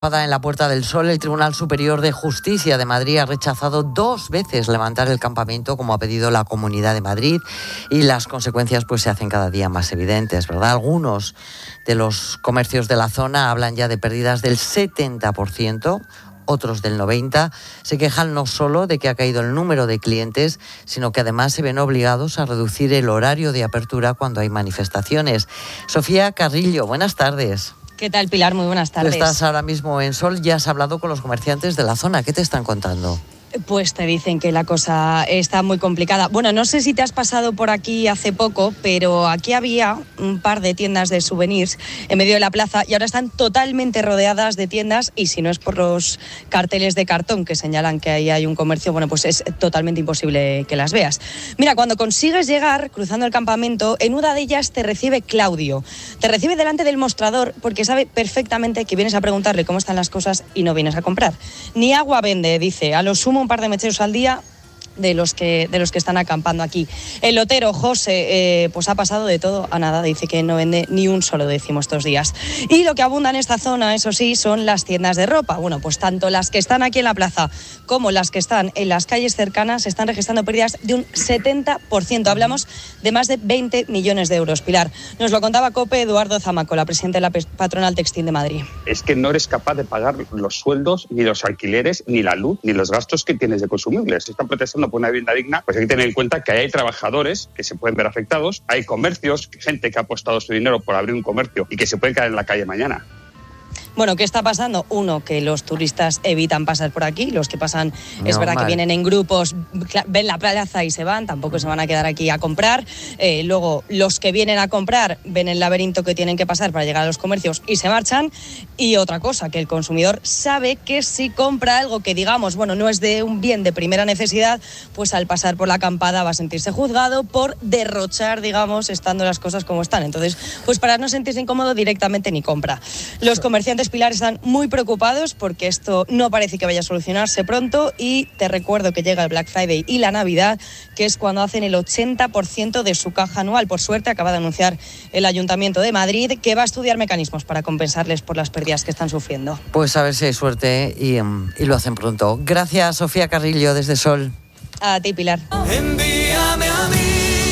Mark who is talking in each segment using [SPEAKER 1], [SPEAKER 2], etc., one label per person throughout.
[SPEAKER 1] En la Puerta del Sol, el Tribunal Superior de Justicia de Madrid ha rechazado 2 veces levantar el campamento como ha pedido la Comunidad de Madrid, y las consecuencias pues se hacen cada día más evidentes, ¿verdad? Algunos de los comercios de la zona hablan ya de pérdidas del 70%, otros del 90%. Se quejan no solo de que ha caído el número de clientes, sino que además se ven obligados a reducir el horario de apertura cuando hay manifestaciones. Sofía Carrillo, buenas tardes.
[SPEAKER 2] ¿Qué tal, Pilar? Muy buenas tardes.
[SPEAKER 1] Tú estás ahora mismo en Sol, ya has hablado con los comerciantes de la zona. ¿Qué te están contando?
[SPEAKER 2] Pues te dicen que la cosa está muy complicada. Bueno, no sé si te has pasado por aquí hace poco, pero aquí había un par de tiendas de souvenirs en medio de la plaza y ahora están totalmente rodeadas de tiendas, y si no es por los carteles de cartón que señalan que ahí hay un comercio, bueno, pues es totalmente imposible que las veas. Mira, cuando consigues llegar cruzando el campamento, en una de ellas te recibe Claudio. Te recibe delante del mostrador porque sabe perfectamente que vienes a preguntarle cómo están las cosas y no vienes a comprar. Ni agua vende, dice, a lo sumo un par de mecheros al día de los que están acampando aquí. El lotero José pues ha pasado de todo a nada, dice que no vende ni un solo décimo estos días. Y lo que abunda en esta zona, eso sí, son las tiendas de ropa. Bueno, pues tanto las que están aquí en la plaza como las que están en las calles cercanas están registrando pérdidas de un 70%. Hablamos de más de 20 millones de euros. Pilar, nos lo contaba COPE Eduardo Zamaco, la presidenta de la patronal textil de Madrid.
[SPEAKER 3] Es que no eres capaz de pagar los sueldos, ni los alquileres, ni la luz, ni los gastos que tienes de consumibles. Se están protestando por una vivienda digna, pues hay que tener en cuenta que hay trabajadores que se pueden ver afectados, hay comercios, gente que ha apostado su dinero por abrir un comercio y que se pueden caer en la calle mañana.
[SPEAKER 2] Bueno, ¿qué está pasando? Uno, que los turistas evitan pasar por aquí. Los que pasan, es verdad que vienen en grupos, ven la plaza y se van, tampoco se van a quedar aquí a comprar. Luego, los que vienen a comprar ven el laberinto que tienen que pasar para llegar a los comercios y se marchan. Y otra cosa, que el consumidor sabe que si compra algo que, digamos, bueno, no es de un bien de primera necesidad, pues al pasar por la acampada va a sentirse juzgado por derrochar, digamos, estando las cosas como están. Entonces, pues para no sentirse incómodo, directamente ni compra. Los comerciantes, Pilar, están muy preocupados porque esto no parece que vaya a solucionarse pronto, y te recuerdo que llega el Black Friday y la Navidad, que es cuando hacen el 80% de su caja anual. Por suerte, acaba de anunciar el Ayuntamiento de Madrid que va a estudiar mecanismos para compensarles por las pérdidas que están sufriendo.
[SPEAKER 1] Pues a ver si hay suerte y lo hacen pronto. Gracias, Sofía Carrillo, desde Sol.
[SPEAKER 2] A ti, Pilar.
[SPEAKER 4] Envíame a mí.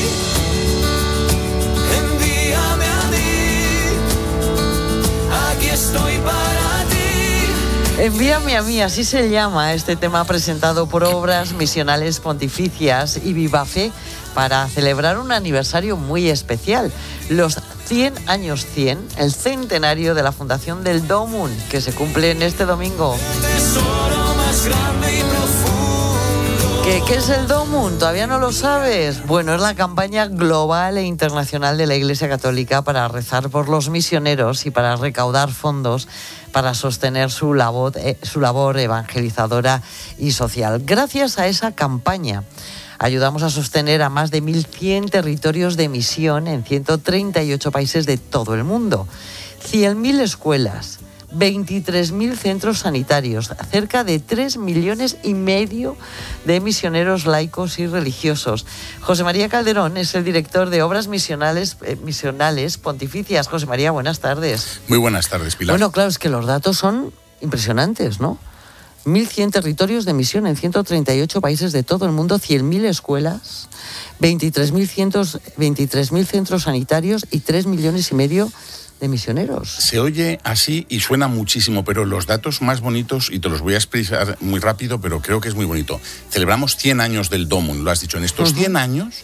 [SPEAKER 4] Estoy para ti.
[SPEAKER 1] Envíame a mí, así se llama este tema presentado por Obras Misionales Pontificias y Vivafe para celebrar un aniversario muy especial. Los 100 años 100, el centenario de la fundación del DOMUN, que se cumple en este domingo.
[SPEAKER 4] El tesoro más grande y profundo.
[SPEAKER 1] ¿Qué es el DOMUN? ¿Todavía no lo sabes? Bueno, es la campaña global e internacional de la Iglesia Católica para rezar por los misioneros y para recaudar fondos para sostener su labor evangelizadora y social. Gracias a esa campaña ayudamos a sostener a más de 1.100 territorios de misión en 138 países de todo el mundo, 100.000 escuelas, 23.000 centros sanitarios, cerca de 3,5 millones de misioneros laicos y religiosos. José María Calderón es el director de Obras Misionales Pontificias. José María, buenas tardes.
[SPEAKER 5] Muy buenas tardes, Pilar.
[SPEAKER 1] Bueno, claro, es que los datos son impresionantes, ¿no? 1.100 territorios de misión en 138 países de todo el mundo, 100.000 escuelas, 23.000 centros sanitarios y 3,5 millones de misioneros.
[SPEAKER 5] Se oye así y suena muchísimo, pero los datos más bonitos, y te los voy a explicar muy rápido, pero creo que es muy bonito. Celebramos 100 años del DOMUN, lo has dicho. En estos 100 años,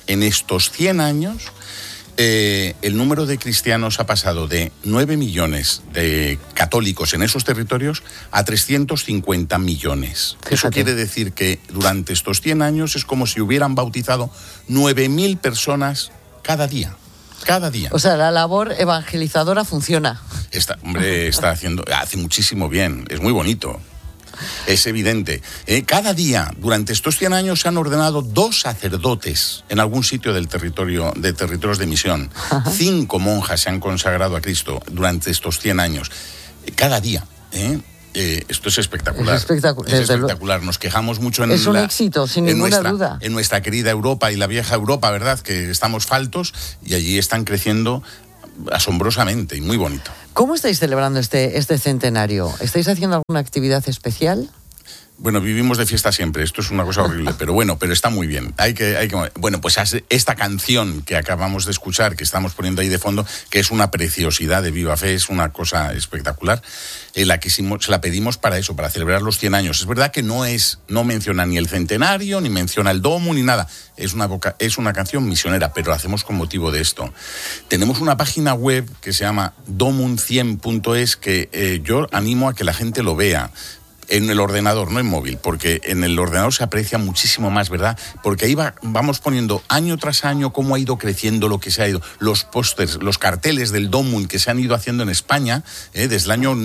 [SPEAKER 5] el número de cristianos ha pasado de 9 millones de católicos en esos territorios a 350 millones. Fíjate. Eso quiere decir que durante estos 100 años es como si hubieran bautizado 9.000 personas cada día. Cada día.
[SPEAKER 1] O sea, la labor evangelizadora funciona.
[SPEAKER 5] Hace muchísimo bien, es muy bonito. Es evidente. Cada día, durante estos 100 años, se han ordenado 2 sacerdotes en algún sitio de territorios de misión. Ajá. 5 monjas se han consagrado a Cristo durante estos 100 años. Cada día, esto es espectacular. Es espectacular. Nos quejamos mucho un
[SPEAKER 1] éxito, sin ninguna duda.
[SPEAKER 5] En nuestra querida Europa y la vieja Europa, ¿verdad? Que estamos faltos, y allí están creciendo asombrosamente y muy bonito.
[SPEAKER 1] ¿Cómo estáis celebrando este centenario? ¿Estáis haciendo alguna actividad especial?
[SPEAKER 5] Bueno, vivimos de fiesta siempre, esto es una cosa horrible, pero está muy bien. Bueno, pues esta canción que acabamos de escuchar, que estamos poniendo ahí de fondo, que es una preciosidad de Viva Fe, es una cosa espectacular, se la pedimos para eso, para celebrar los 100 años. Es verdad que no menciona ni el centenario, ni menciona el domo, ni nada. Es una canción misionera, pero la hacemos con motivo de esto. Tenemos una página web que se llama domum100.es que yo animo a que la gente lo vea. En el ordenador, no en móvil, porque en el ordenador se aprecia muchísimo más, ¿verdad? Porque ahí vamos poniendo año tras año cómo ha ido creciendo lo que se ha ido. Los pósters, los carteles del Domum que se han ido haciendo en España, desde el año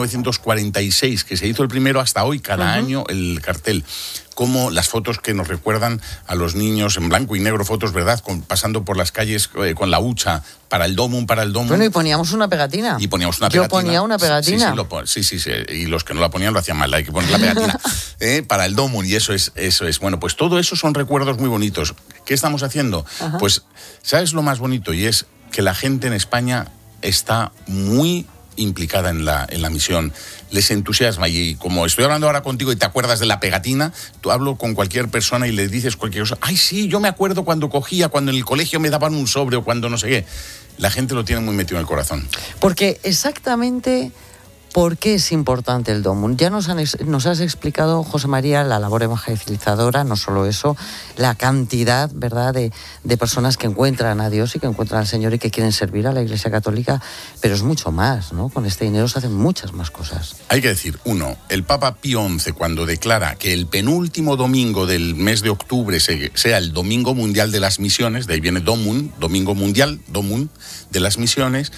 [SPEAKER 5] 1946, que se hizo el primero, hasta hoy, cada año el cartel. Como las fotos que nos recuerdan a los niños en blanco y negro, fotos, ¿verdad? Pasando por las calles con la hucha para el Domum. Bueno,
[SPEAKER 1] y poníamos una pegatina.
[SPEAKER 5] Yo
[SPEAKER 1] ponía una pegatina.
[SPEAKER 5] Sí. Y los que no la ponían lo hacían mal. Hay que poner la pegatina para el Domum, y eso es. Bueno, pues todo eso son recuerdos muy bonitos. ¿Qué estamos haciendo? Ajá. Pues, ¿sabes lo más bonito? Y es que la gente en España está muy implicada en la misión, les entusiasma, y como estoy hablando ahora contigo y te acuerdas de la pegatina, tú hablo con cualquier persona y le dices cualquier cosa, ay sí, yo me acuerdo cuando en el colegio me daban un sobre o cuando no sé qué. La gente lo tiene muy metido en el corazón.
[SPEAKER 1] Porque exactamente... ¿Por qué es importante el Domum? Ya nos has explicado, José María, la labor evangelizadora, no solo eso, la cantidad, ¿verdad?, de personas que encuentran a Dios y que encuentran al Señor y que quieren servir a la Iglesia Católica, pero es mucho más, ¿no? Con este dinero se hacen muchas más cosas.
[SPEAKER 5] Hay que decir, el Papa Pío XI, cuando declara que el penúltimo domingo del mes de octubre sea el Domingo Mundial de las Misiones, de ahí viene Domum, Domingo Mundial, Domum de las Misiones,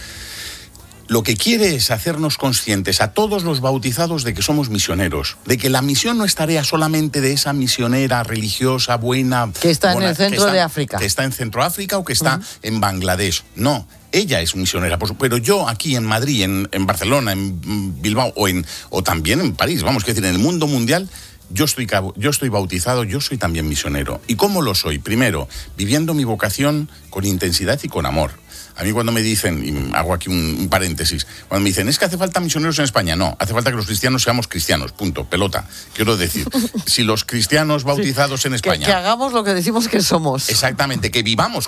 [SPEAKER 5] lo que quiere es hacernos conscientes a todos los bautizados de que somos misioneros, de que la misión no es tarea solamente de esa misionera religiosa buena...
[SPEAKER 1] Que está en el centro de África.
[SPEAKER 5] Que está en Centroáfrica o que está en Bangladesh. No, ella es misionera, pero yo aquí en Madrid, en Barcelona, en Bilbao o también en París, vamos, que decir, en el mundo mundial... Yo estoy bautizado, yo soy también misionero. ¿Y cómo lo soy? Primero, viviendo mi vocación con intensidad y con amor. A mí cuando me dicen, y hago aquí un paréntesis, cuando me dicen, es que hace falta misioneros en España, no, hace falta que los cristianos seamos cristianos, punto, pelota. Quiero decir, si los cristianos bautizados en España...
[SPEAKER 1] Que hagamos lo que decimos que somos.
[SPEAKER 5] Exactamente, que vivamos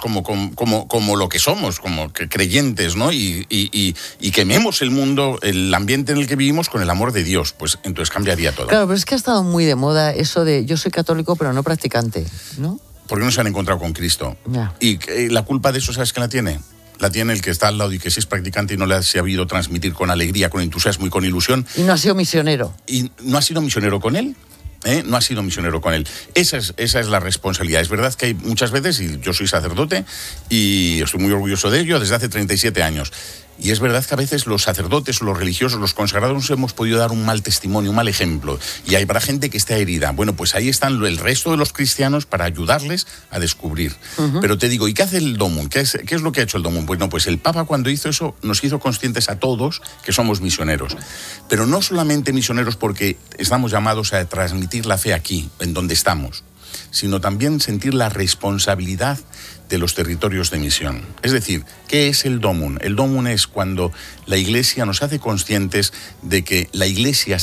[SPEAKER 5] como lo que somos, como que creyentes, ¿no? Y quememos el mundo, el ambiente en el que vivimos con el amor de Dios, pues entonces cambiaría todo.
[SPEAKER 1] Claro, pero es que ha estado muy de moda eso de yo soy católico pero no practicante, ¿no?
[SPEAKER 5] Porque no se han encontrado con Cristo.
[SPEAKER 1] Ya.
[SPEAKER 5] Y la culpa de eso, ¿sabes quién la tiene? La tiene el que está al lado y que sí es practicante y no le ha sabido transmitir con alegría, con entusiasmo y con ilusión.
[SPEAKER 1] Y no ha sido misionero.
[SPEAKER 5] Y no ha sido misionero con él. No ha sido misionero con él. Esa es la responsabilidad. Es verdad que hay muchas veces, y yo soy sacerdote y estoy muy orgulloso de ello desde hace 37 años. Y es verdad que a veces los sacerdotes, los religiosos, los consagrados nos hemos podido dar un mal testimonio, un mal ejemplo. Y hay para gente que está herida. Bueno, pues ahí están el resto de los cristianos para ayudarles a descubrir. Pero te digo, ¿y qué hace el Domum? ¿Qué es lo que ha hecho el Domum? Bueno, pues el Papa cuando hizo eso nos hizo conscientes a todos que somos misioneros. Pero no solamente misioneros porque estamos llamados a transmitir la fe aquí, en donde estamos, sino también sentir la responsabilidad de los territorios de misión. Es decir, ¿qué es el Domum? El Domum es cuando la Iglesia nos hace conscientes de que la Iglesia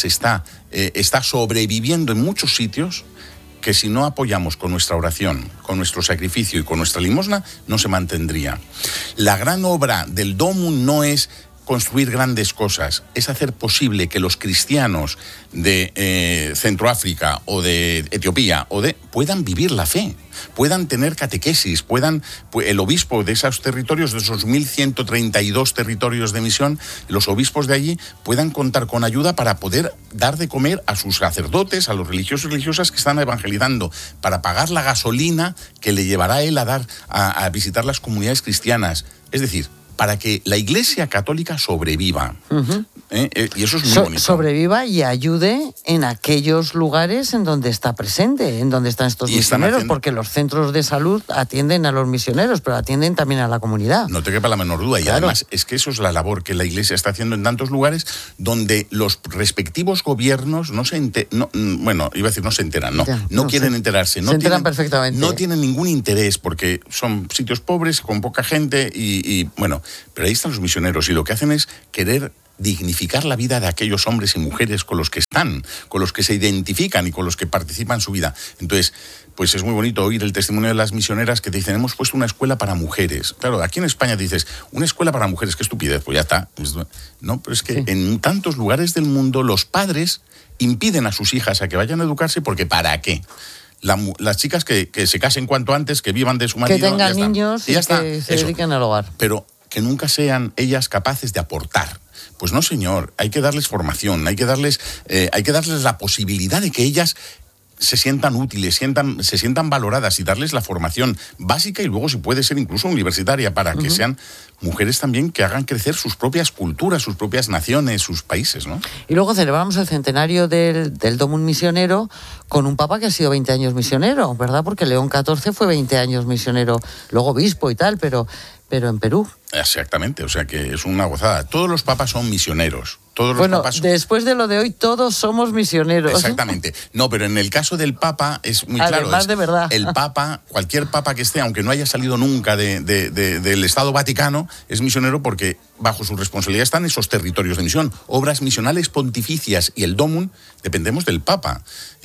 [SPEAKER 5] está sobreviviendo en muchos sitios que si no apoyamos con nuestra oración, con nuestro sacrificio y con nuestra limosna, no se mantendría. La gran obra del Domum no es construir grandes cosas, es hacer posible que los cristianos de Centroáfrica o de Etiopía puedan vivir la fe, puedan tener catequesis, el obispo de esos territorios, de esos 1.132 territorios de misión, los obispos de allí puedan contar con ayuda para poder dar de comer a sus sacerdotes, a los religiosos y religiosas que están evangelizando, para pagar la gasolina que le llevará a él a visitar las comunidades cristianas. Es decir, para que la Iglesia Católica sobreviva. Y eso es muy bonito.
[SPEAKER 1] Sobreviva y ayude en aquellos lugares en donde está presente, en donde están estos misioneros, porque los centros de salud atienden a los misioneros, pero atienden también a la comunidad.
[SPEAKER 5] No te quepa la menor duda.
[SPEAKER 1] Claro.
[SPEAKER 5] Y además es que eso es la labor que la Iglesia está haciendo en tantos lugares donde los respectivos gobiernos no se quieren enterarse.
[SPEAKER 1] Se enteran perfectamente.
[SPEAKER 5] No tienen ningún interés porque son sitios pobres, con poca gente y bueno... Pero ahí están los misioneros y lo que hacen es querer dignificar la vida de aquellos hombres y mujeres con los que están, con los que se identifican y con los que participan en su vida. Entonces, pues es muy bonito oír el testimonio de las misioneras que te dicen, hemos puesto una escuela para mujeres. Claro, aquí en España dices, una escuela para mujeres, qué estupidez, pues ya está. No, pero es que en tantos lugares del mundo los padres impiden a sus hijas a que vayan a educarse porque ¿para qué? Las chicas que se casen cuanto antes, que vivan de su marido.
[SPEAKER 1] Que tengan niños y
[SPEAKER 5] ya está.
[SPEAKER 1] que se dediquen al hogar.
[SPEAKER 5] Pero que nunca sean ellas capaces de aportar. Pues no, señor, hay que darles formación, hay que darles la posibilidad de que ellas se sientan útiles, se sientan valoradas y darles la formación básica y luego, si puede ser, incluso universitaria, para que sean mujeres también que hagan crecer sus propias culturas, sus propias naciones, sus países, ¿no?
[SPEAKER 1] Y luego celebramos el centenario del Domum misionero con un papa que ha sido 20 años misionero, ¿verdad? Porque León XIV fue 20 años misionero, luego obispo y tal, pero en Perú.
[SPEAKER 5] Exactamente, o sea que es una gozada. Todos los papas son misioneros.
[SPEAKER 1] Después de lo de hoy, todos somos misioneros.
[SPEAKER 5] Exactamente. No, pero en el caso del Papa es muy claro.
[SPEAKER 1] Además, de verdad.
[SPEAKER 5] El Papa, cualquier Papa que esté, aunque no haya salido nunca del Estado Vaticano, es misionero porque bajo su responsabilidad están esos territorios de misión. Obras misionales pontificias y el Domum dependemos del Papa.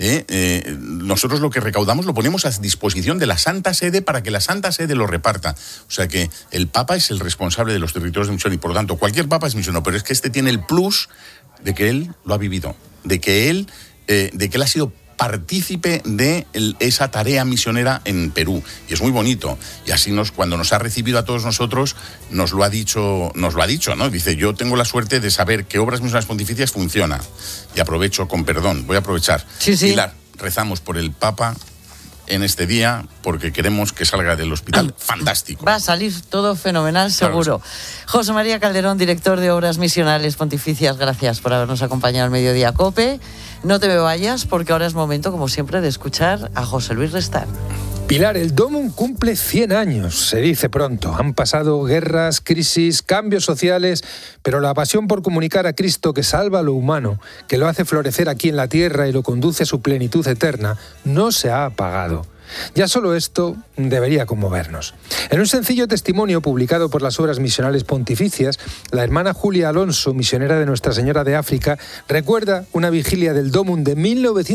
[SPEAKER 5] Nosotros lo que recaudamos lo ponemos a disposición de la Santa Sede para que la Santa Sede lo reparta. O sea que el Papa es el responsable de los territorios de misión y por lo tanto cualquier Papa es misionero, pero es que este tiene el plus de que él lo ha vivido, de que él ha sido partícipe de esa tarea misionera en Perú. Y es muy bonito. Y así cuando nos ha recibido a todos nosotros, nos lo ha dicho, ¿no? Dice, yo tengo la suerte de saber que Obras Misioneras Pontificias funciona. Y aprovecho, con perdón, voy a aprovechar.
[SPEAKER 1] Sí.
[SPEAKER 5] Pilar, rezamos por el Papa en este día porque queremos que salga del hospital fantástico.
[SPEAKER 1] Va a salir todo fenomenal, seguro.
[SPEAKER 5] Claro.
[SPEAKER 1] José María Calderón, director de Obras Misionales Pontificias, gracias por habernos acompañado al Mediodía COPE. No te me vayas porque ahora es momento, como siempre, de escuchar a José Luis Restán.
[SPEAKER 6] Pilar, el Domum cumple 100 años, se dice pronto. Han pasado guerras, crisis, cambios sociales, pero la pasión por comunicar a Cristo que salva lo humano, que lo hace florecer aquí en la tierra y lo conduce a su plenitud eterna, no se ha apagado. Ya solo esto debería conmovernos. En un sencillo testimonio publicado por las Obras Misionales Pontificias, la hermana Julia Alonso, misionera de Nuestra Señora de África, recuerda una vigilia del Domum de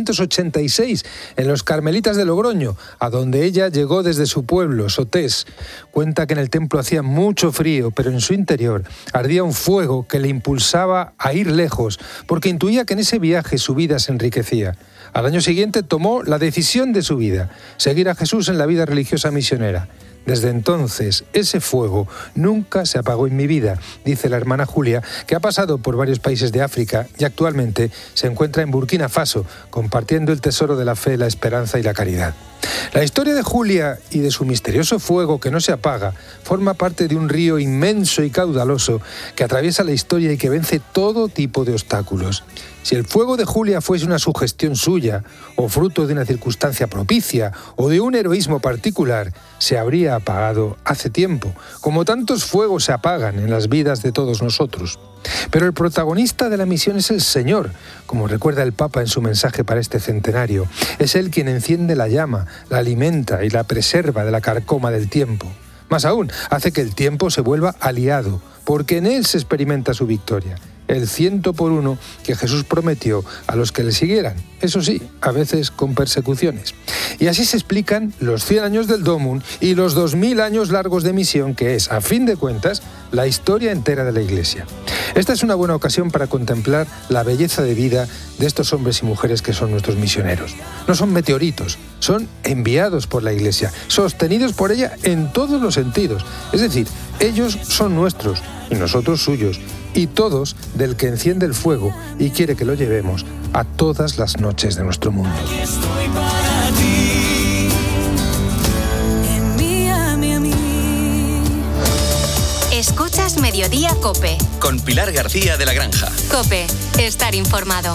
[SPEAKER 6] 1986 en los Carmelitas de Logroño, a donde ella llegó desde su pueblo, Sotés. Cuenta que en el templo hacía mucho frío, pero en su interior ardía un fuego que le impulsaba a ir lejos, porque intuía que en ese viaje su vida se enriquecía. Al año siguiente tomó la decisión de su vida, seguir a Jesús en la vida religiosa misionera. Desde entonces, ese fuego nunca se apagó en mi vida, dice la hermana Julia, que ha pasado por varios países de África y actualmente se encuentra en Burkina Faso, compartiendo el tesoro de la fe, la esperanza y la caridad. La historia de Julia y de su misterioso fuego que no se apaga forma parte de un río inmenso y caudaloso que atraviesa la historia y que vence todo tipo de obstáculos. Si el fuego de Julia fuese una sugestión suya, o fruto de una circunstancia propicia, o de un heroísmo particular, se habría apagado hace tiempo, como tantos fuegos se apagan en las vidas de todos nosotros. Pero el protagonista de la misión es el Señor, como recuerda el Papa en su mensaje para este centenario. Es Él quien enciende la llama, la alimenta y la preserva de la carcoma del tiempo. Más aún, hace que el tiempo se vuelva aliado, porque en Él se experimenta su victoria. El 100 por 1 que Jesús prometió a los que le siguieran, eso sí, a veces con persecuciones. Y así se explican los 100 años del Domum y los 2000 años largos de misión, que es, a fin de cuentas, la historia entera de la Iglesia. Esta es una buena ocasión para contemplar la belleza de vida de estos hombres y mujeres que son nuestros misioneros. No son meteoritos, son enviados por la Iglesia, sostenidos por ella en todos los sentidos. Es decir, ellos son nuestros y nosotros suyos, y todos del que enciende el fuego y quiere que lo llevemos a todas las noches de nuestro mundo.
[SPEAKER 4] Estoy para ti. Envíame a mí.
[SPEAKER 7] Escuchas Mediodía COPE.
[SPEAKER 8] Con Pilar García de la Granja.
[SPEAKER 7] COPE. Estar informado.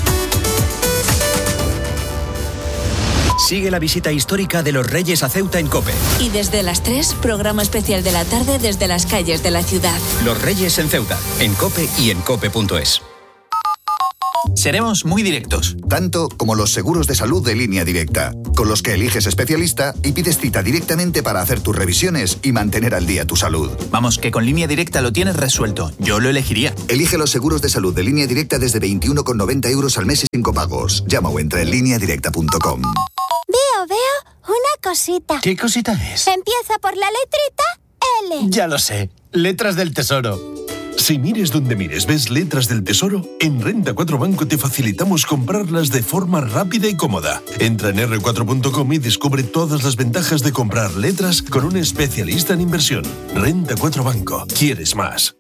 [SPEAKER 8] Sigue la visita histórica de los Reyes a Ceuta en COPE.
[SPEAKER 9] Y desde las 3, programa especial de la tarde desde las calles de la ciudad.
[SPEAKER 8] Los Reyes en Ceuta, en COPE y en COPE.es.
[SPEAKER 10] Seremos muy directos.
[SPEAKER 11] Tanto como los seguros de salud de Línea Directa, con los que eliges especialista y pides cita directamente para hacer tus revisiones y mantener al día tu salud.
[SPEAKER 10] Vamos, que con Línea Directa lo tienes resuelto. Yo lo elegiría.
[SPEAKER 11] Elige los seguros de salud de Línea Directa desde 21,90 € al mes y sin copagos. Llama o entra en lineadirecta.com.
[SPEAKER 12] Veo una cosita.
[SPEAKER 13] ¿Qué cosita es?
[SPEAKER 12] Empieza por la letrita L.
[SPEAKER 13] Ya lo sé. Letras del Tesoro.
[SPEAKER 14] Si mires donde mires, ves letras del Tesoro, en Renta 4 Banco te facilitamos comprarlas de forma rápida y cómoda. Entra en r4.com y descubre todas las ventajas de comprar letras con un especialista en inversión. Renta 4 Banco. ¿Quieres más?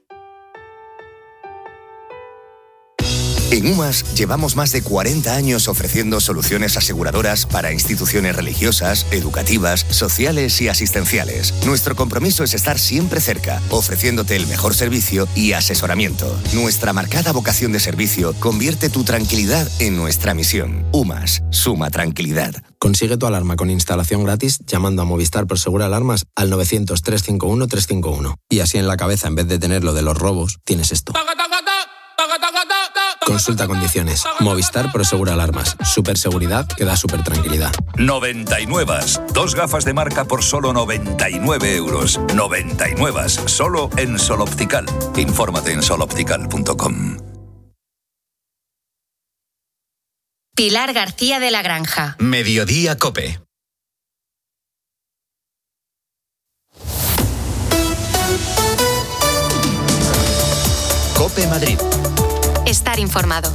[SPEAKER 15] En UMAS llevamos más de 40 años ofreciendo soluciones aseguradoras para instituciones religiosas, educativas, sociales y asistenciales. Nuestro compromiso es estar siempre cerca, ofreciéndote el mejor servicio y asesoramiento. Nuestra marcada vocación de servicio convierte tu tranquilidad en nuestra misión. UMAS, suma tranquilidad.
[SPEAKER 16] Consigue tu alarma con instalación gratis llamando a Movistar Prosegur Alarmas al 900-351-351. Y así en la cabeza, en vez de tener lo de los robos, tienes esto. Consulta condiciones. Movistar Prosegur Alarmas. Superseguridad que da super tranquilidad.
[SPEAKER 17] 99. 2 gafas de marca por solo 99 €. 99. Solo en Sol Optical. Infórmate en soloptical.com.
[SPEAKER 7] Pilar García de la Granja.
[SPEAKER 8] Mediodía COPE. COPE Madrid.
[SPEAKER 7] Estar informado.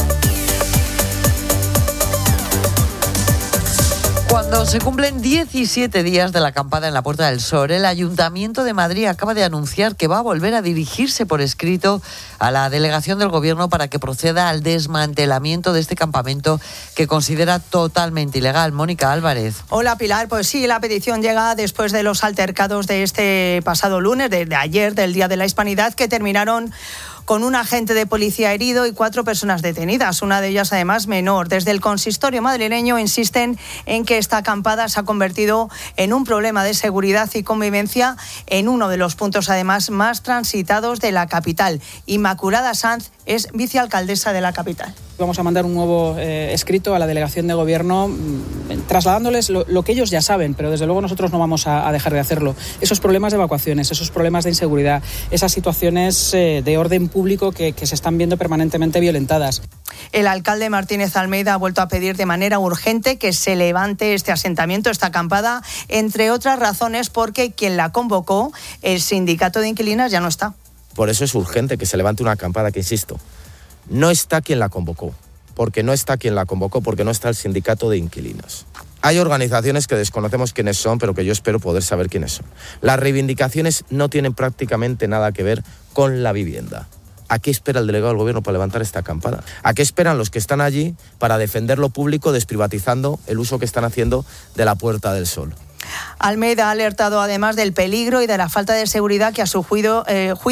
[SPEAKER 1] Cuando se cumplen 17 días de la acampada en la Puerta del Sol, el Ayuntamiento de Madrid acaba de anunciar que va a volver a dirigirse por escrito a la delegación del Gobierno para que proceda al desmantelamiento de este campamento que considera totalmente ilegal. Mónica Álvarez.
[SPEAKER 18] Hola Pilar, pues sí, la petición llega después de los altercados de este pasado lunes, de ayer, del Día de la Hispanidad, que terminaron con un agente de policía herido y 4 personas detenidas, una de ellas además menor. Desde el consistorio madrileño insisten en que esta acampada se ha convertido en un problema de seguridad y convivencia en uno de los puntos además más transitados de la capital. Inmaculada Sanz es vicealcaldesa de la capital.
[SPEAKER 19] Vamos a mandar un nuevo escrito a la delegación de gobierno trasladándoles lo que ellos ya saben, pero desde luego nosotros no vamos a dejar de hacerlo. Esos problemas de evacuaciones, esos problemas de inseguridad, esas situaciones de orden público que se están viendo permanentemente violentadas.
[SPEAKER 18] El alcalde Martínez Almeida ha vuelto a pedir de manera urgente que se levante este asentamiento, esta acampada, entre otras razones porque quien la convocó, el sindicato de inquilinas, ya no está.
[SPEAKER 20] Por eso es urgente que se levante una acampada que, insisto, no está quien la convocó, porque no está el sindicato de inquilinos. Hay organizaciones que desconocemos quiénes son, pero que yo espero poder saber quiénes son. Las reivindicaciones no tienen prácticamente nada que ver con la vivienda. ¿A qué espera el delegado del gobierno para levantar esta acampada? ¿A qué esperan los que están allí para defender lo público, desprivatizando el uso que están haciendo de la Puerta del Sol?
[SPEAKER 18] Almeida ha alertado además del peligro y de la falta de seguridad que a su juicio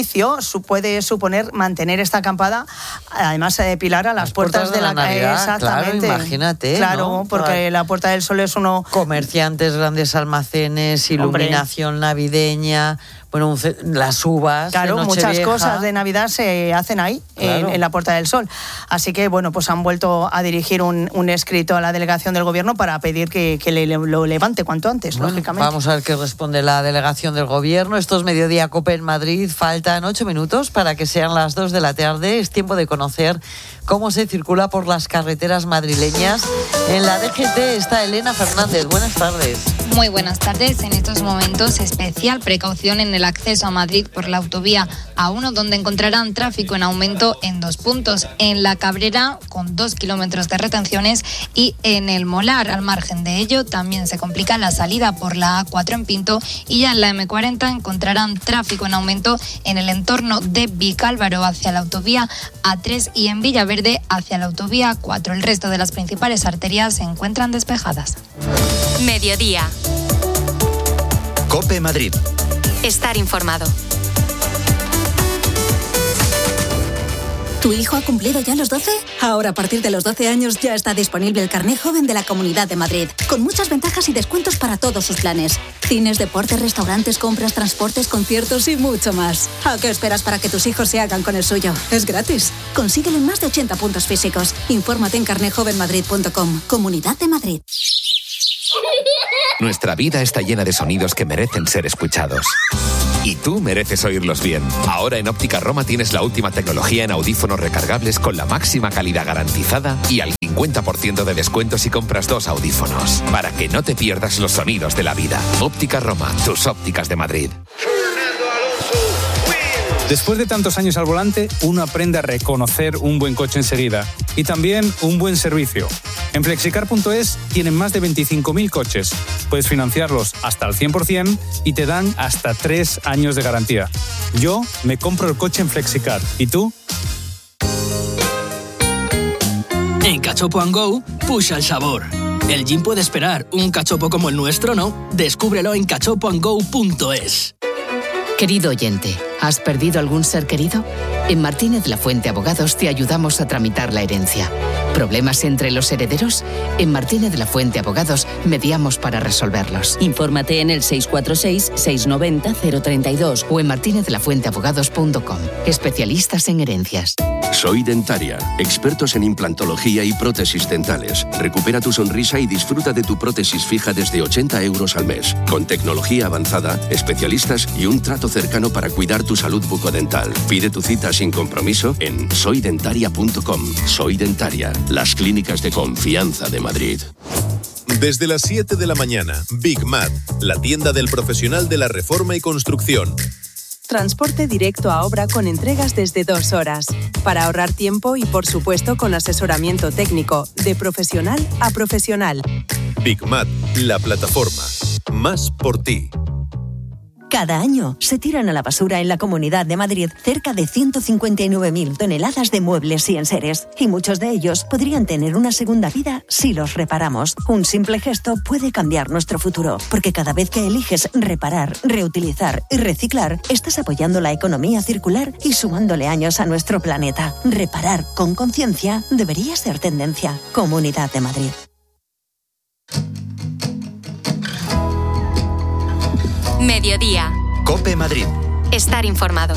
[SPEAKER 18] puede suponer mantener esta acampada, además de Pilar, a las puertas de la
[SPEAKER 1] Navidad.
[SPEAKER 18] Exactamente.
[SPEAKER 1] Claro, imagínate.
[SPEAKER 18] Claro,
[SPEAKER 1] ¿no?
[SPEAKER 18] porque la Puerta del Sol es uno...
[SPEAKER 1] Comerciantes, grandes almacenes, iluminación navideña, bueno, las uvas.
[SPEAKER 18] Claro, muchas cosas de Navidad se hacen ahí,
[SPEAKER 1] claro,
[SPEAKER 18] en la Puerta del Sol. Así que, bueno, pues han vuelto a dirigir un escrito a la delegación del gobierno para pedir que lo levante cuanto antes,
[SPEAKER 1] bueno,
[SPEAKER 18] lógicamente.
[SPEAKER 1] Vamos a ver qué responde la delegación del gobierno. Esto es Mediodía COPE en Madrid. Faltan 8 minutos para que sean las 2 de la tarde. Es tiempo de conocer cómo se circula por las carreteras madrileñas. En la DGT está Elena Fernández. Buenas tardes.
[SPEAKER 21] Muy buenas tardes. En estos momentos, especial precaución en el acceso a Madrid por la autovía A1, donde encontrarán tráfico en aumento en 2 puntos. En La Cabrera, con 2 kilómetros de retenciones, y en El Molar. Al margen de ello, también se complica la salida por la A4 en Pinto, y ya en la M40 encontrarán tráfico en aumento en el entorno de Vicálvaro hacia la autovía A3 y en Villaverde hacia la autovía A4. El resto de las principales arterias se encuentran despejadas.
[SPEAKER 7] Mediodía.
[SPEAKER 8] COPE Madrid.
[SPEAKER 7] Estar informado.
[SPEAKER 3] ¿Tu hijo ha cumplido ya los 12? Ahora, a partir de los 12 años, ya está disponible el carné joven de la Comunidad de Madrid, con muchas ventajas y descuentos para todos sus planes. Cines, deportes, restaurantes, compras, transportes, conciertos y mucho más. ¿A qué esperas para que tus hijos se hagan con el suyo? Es gratis. Consíguelo en más de 80 puntos físicos. Infórmate en carnejovenmadrid.com. Comunidad de Madrid.
[SPEAKER 22] Nuestra vida está llena de sonidos que merecen ser escuchados. Y tú mereces oírlos bien. Ahora en Óptica Roma tienes la última tecnología en audífonos recargables con la máxima calidad garantizada y al 50% de descuento si compras 2 audífonos. Para que no te pierdas los sonidos de la vida. Óptica Roma, tus ópticas de Madrid.
[SPEAKER 23] Después de tantos años al volante, uno aprende a reconocer un buen coche enseguida y también un buen servicio. En Flexicar.es tienen más de 25.000 coches. Puedes financiarlos hasta al 100% y te dan hasta 3 años de garantía. Yo me compro el coche en Flexicar. ¿Y tú?
[SPEAKER 24] En Cachopo & Go, pusha el sabor. El gin puede esperar, un cachopo como el nuestro no. Descúbrelo en cachopoandgo.es.
[SPEAKER 25] Querido oyente, ¿has perdido algún ser querido? En Martínez La Fuente Abogados te ayudamos a tramitar la herencia. ¿Problemas entre los herederos? En Martínez La Fuente Abogados mediamos para resolverlos.
[SPEAKER 9] Infórmate en el 646-690-032
[SPEAKER 25] o en martinezlafuenteabogados.com. Especialistas en herencias.
[SPEAKER 26] Soy Dentaria, expertos en implantología y prótesis dentales. Recupera tu sonrisa y disfruta de tu prótesis fija desde 80 euros al mes. Con tecnología avanzada, especialistas y un trato cercano para cuidar tu salud bucodental. Pide tu cita sin compromiso en soydentaria.com. Soy Dentaria, las clínicas de confianza de Madrid.
[SPEAKER 27] Desde las 7 de la mañana, Big Mat, la tienda del profesional de la reforma y construcción.
[SPEAKER 28] Transporte directo a obra con entregas desde 2 horas. Para ahorrar tiempo y, por supuesto, con asesoramiento técnico, de profesional a profesional.
[SPEAKER 27] Big Mat, la plataforma. Más por ti.
[SPEAKER 29] Cada año se tiran a la basura en la Comunidad de Madrid cerca de 159.000 toneladas de muebles y enseres. Y muchos de ellos podrían tener una segunda vida si los reparamos. Un simple gesto puede cambiar nuestro futuro, porque cada vez que eliges reparar, reutilizar y reciclar, estás apoyando la economía circular y sumándole años a nuestro planeta. Reparar con conciencia debería ser tendencia. Comunidad de Madrid.
[SPEAKER 7] Mediodía.
[SPEAKER 8] COPE Madrid.
[SPEAKER 7] Estar informado.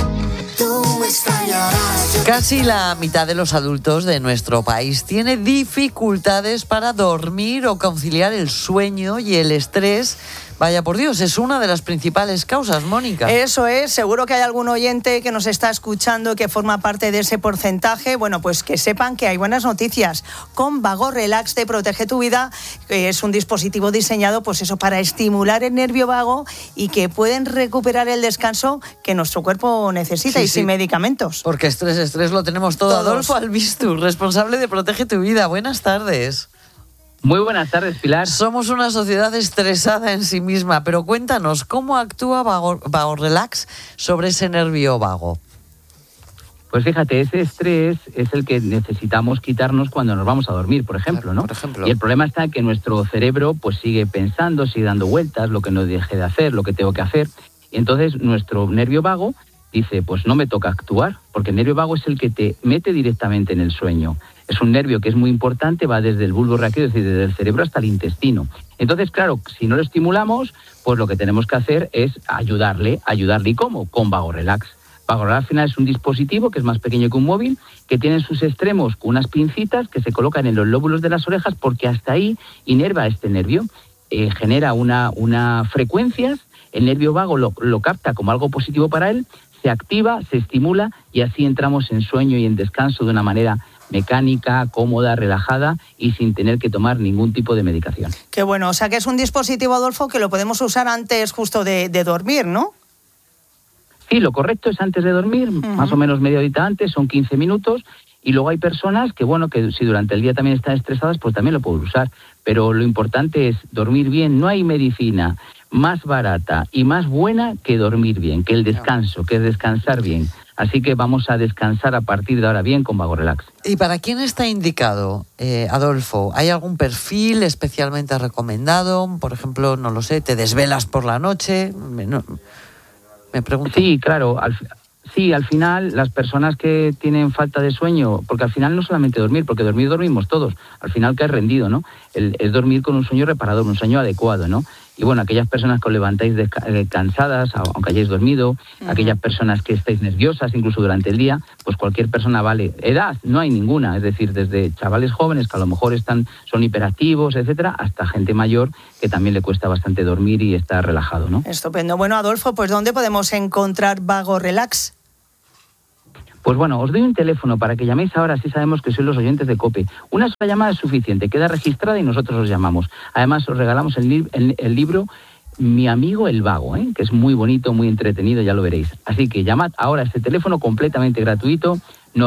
[SPEAKER 1] Casi la mitad de los adultos de nuestro país tiene dificultades para dormir o conciliar el sueño y el estrés. Vaya por Dios, es una de las principales causas, Mónica.
[SPEAKER 18] Eso es, seguro que hay algún oyente que nos está escuchando que forma parte de ese porcentaje. Bueno, pues que sepan que hay buenas noticias. Con Vago Relax de Protege tu Vida, que es un dispositivo diseñado, pues eso, para estimular el nervio vago y que pueden recuperar el descanso que nuestro cuerpo necesita, sí, sin medicamentos.
[SPEAKER 1] Porque estrés lo tenemos todo. Todos. Adolfo Albistur, responsable de Protege tu Vida. Buenas tardes.
[SPEAKER 30] Muy buenas tardes, Pilar.
[SPEAKER 1] Somos una sociedad estresada en sí misma, pero cuéntanos, ¿cómo actúa Vago Relax sobre ese nervio vago?
[SPEAKER 30] Pues fíjate, ese estrés es el que necesitamos quitarnos cuando nos vamos a dormir, por ejemplo, ¿no?
[SPEAKER 1] Por ejemplo.
[SPEAKER 30] Y el problema está en que nuestro cerebro pues sigue pensando, sigue dando vueltas, lo que no deje de hacer, lo que tengo que hacer. Y entonces nuestro nervio vago dice, pues no me toca actuar, porque el nervio vago es el que te mete directamente en el sueño. Es un nervio que es muy importante, va desde el bulbo raquídeo, es decir, desde el cerebro hasta el intestino. Entonces, claro, si no lo estimulamos, pues lo que tenemos que hacer es ayudarle. ¿Y cómo? Con Vago Relax. Vago Relax al final es un dispositivo que es más pequeño que un móvil, que tiene en sus extremos unas pincitas que se colocan en los lóbulos de las orejas porque hasta ahí inerva este nervio. Genera una frecuencias, el nervio vago lo capta como algo positivo para él, se activa, se estimula y así entramos en sueño y en descanso de una manera mecánica, cómoda, relajada y sin tener que tomar ningún tipo de medicación.
[SPEAKER 18] Qué bueno, o sea que es un dispositivo, Adolfo, que lo podemos usar antes justo de dormir, ¿no?
[SPEAKER 30] Sí, lo correcto es antes de dormir, más o menos media horita antes, son 15 minutos, y luego hay personas que, bueno, que si durante el día también están estresadas, pues también lo pueden usar, pero lo importante es dormir bien, no hay medicina más barata y más buena que dormir bien, que el descanso, que es descansar bien. Así que vamos a descansar a partir de ahora bien con Vago Relax.
[SPEAKER 1] ¿Y para quién está indicado, Adolfo? ¿Hay algún perfil especialmente recomendado? Por ejemplo, no lo sé, ¿te desvelas por la noche? Me pregunto.
[SPEAKER 30] Sí, claro. sí, al final las personas que tienen falta de sueño, porque al final no solamente dormir, porque dormir dormimos todos, al final que es rendido, ¿no? Es dormir con un sueño reparador, un sueño adecuado, ¿no? Y bueno, aquellas personas que os levantáis cansadas, aunque hayáis dormido, aquellas personas que estáis nerviosas, incluso durante el día, pues cualquier persona vale. Edad, no hay ninguna, es decir, desde chavales jóvenes que a lo mejor son hiperactivos, etcétera, hasta gente mayor que también le cuesta bastante dormir y estar relajado, ¿no?
[SPEAKER 18] Estupendo. Bueno, Adolfo, pues ¿dónde podemos encontrar Vago Relax?
[SPEAKER 30] Pues bueno, os doy un teléfono para que llaméis ahora, así sabemos que sois los oyentes de COPE. Una sola llamada es suficiente, queda registrada y nosotros os llamamos. Además, os regalamos el libro Mi amigo el vago, que es muy bonito, muy entretenido, ya lo veréis. Así que llamad ahora a este teléfono completamente gratuito,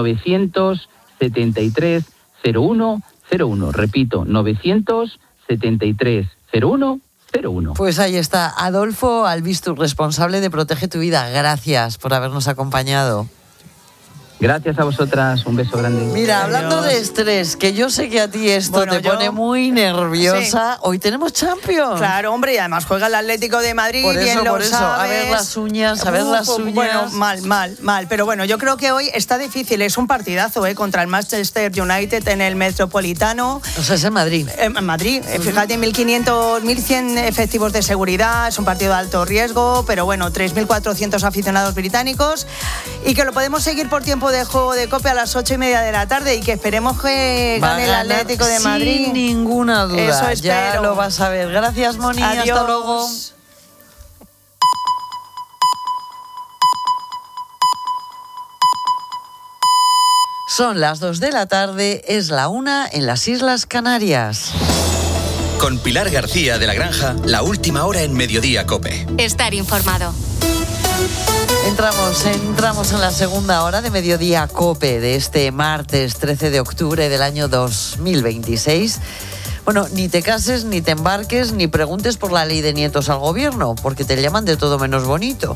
[SPEAKER 30] 973 0101. Repito, 973 0101.
[SPEAKER 1] Pues ahí está, Adolfo Albistur, responsable de Protege tu Vida. Gracias por habernos acompañado.
[SPEAKER 30] Gracias a vosotras, un beso grande.
[SPEAKER 1] Mira, hablando de estrés, que yo sé que a ti esto te pone muy nerviosa, hoy tenemos Champions.
[SPEAKER 18] Claro, hombre, y además juega el Atlético de Madrid,
[SPEAKER 1] por eso,
[SPEAKER 18] bien lo sabes.
[SPEAKER 1] A ver las uñas,
[SPEAKER 18] Bueno, mal. Pero bueno, yo creo que hoy está difícil, es un partidazo, contra el Manchester United en el Metropolitano.
[SPEAKER 1] O sea, es en Madrid.
[SPEAKER 18] En Madrid, fíjate, 1.100 efectivos de seguridad, es un partido de alto riesgo, pero bueno, 3.400 aficionados británicos, y que lo podemos seguir por tiempo de juego de COPE a las 8:30 de la tarde, y que esperemos que gane el Atlético de Madrid.
[SPEAKER 1] Sin ninguna duda.
[SPEAKER 18] Eso espero.
[SPEAKER 1] Ya lo vas a ver. Gracias, Moni.
[SPEAKER 18] Adiós.
[SPEAKER 1] Hasta luego. Son las 2 de la tarde, es la 1 en las Islas Canarias.
[SPEAKER 8] Con Pilar García de la Granja, la última hora en Mediodía COPE.
[SPEAKER 7] Estar informado.
[SPEAKER 1] Entramos en la segunda hora de Mediodía COPE de este martes 13 de octubre del año 2026. Bueno, ni te cases, ni te embarques, ni preguntes por la ley de nietos al gobierno, porque te llaman de todo menos bonito.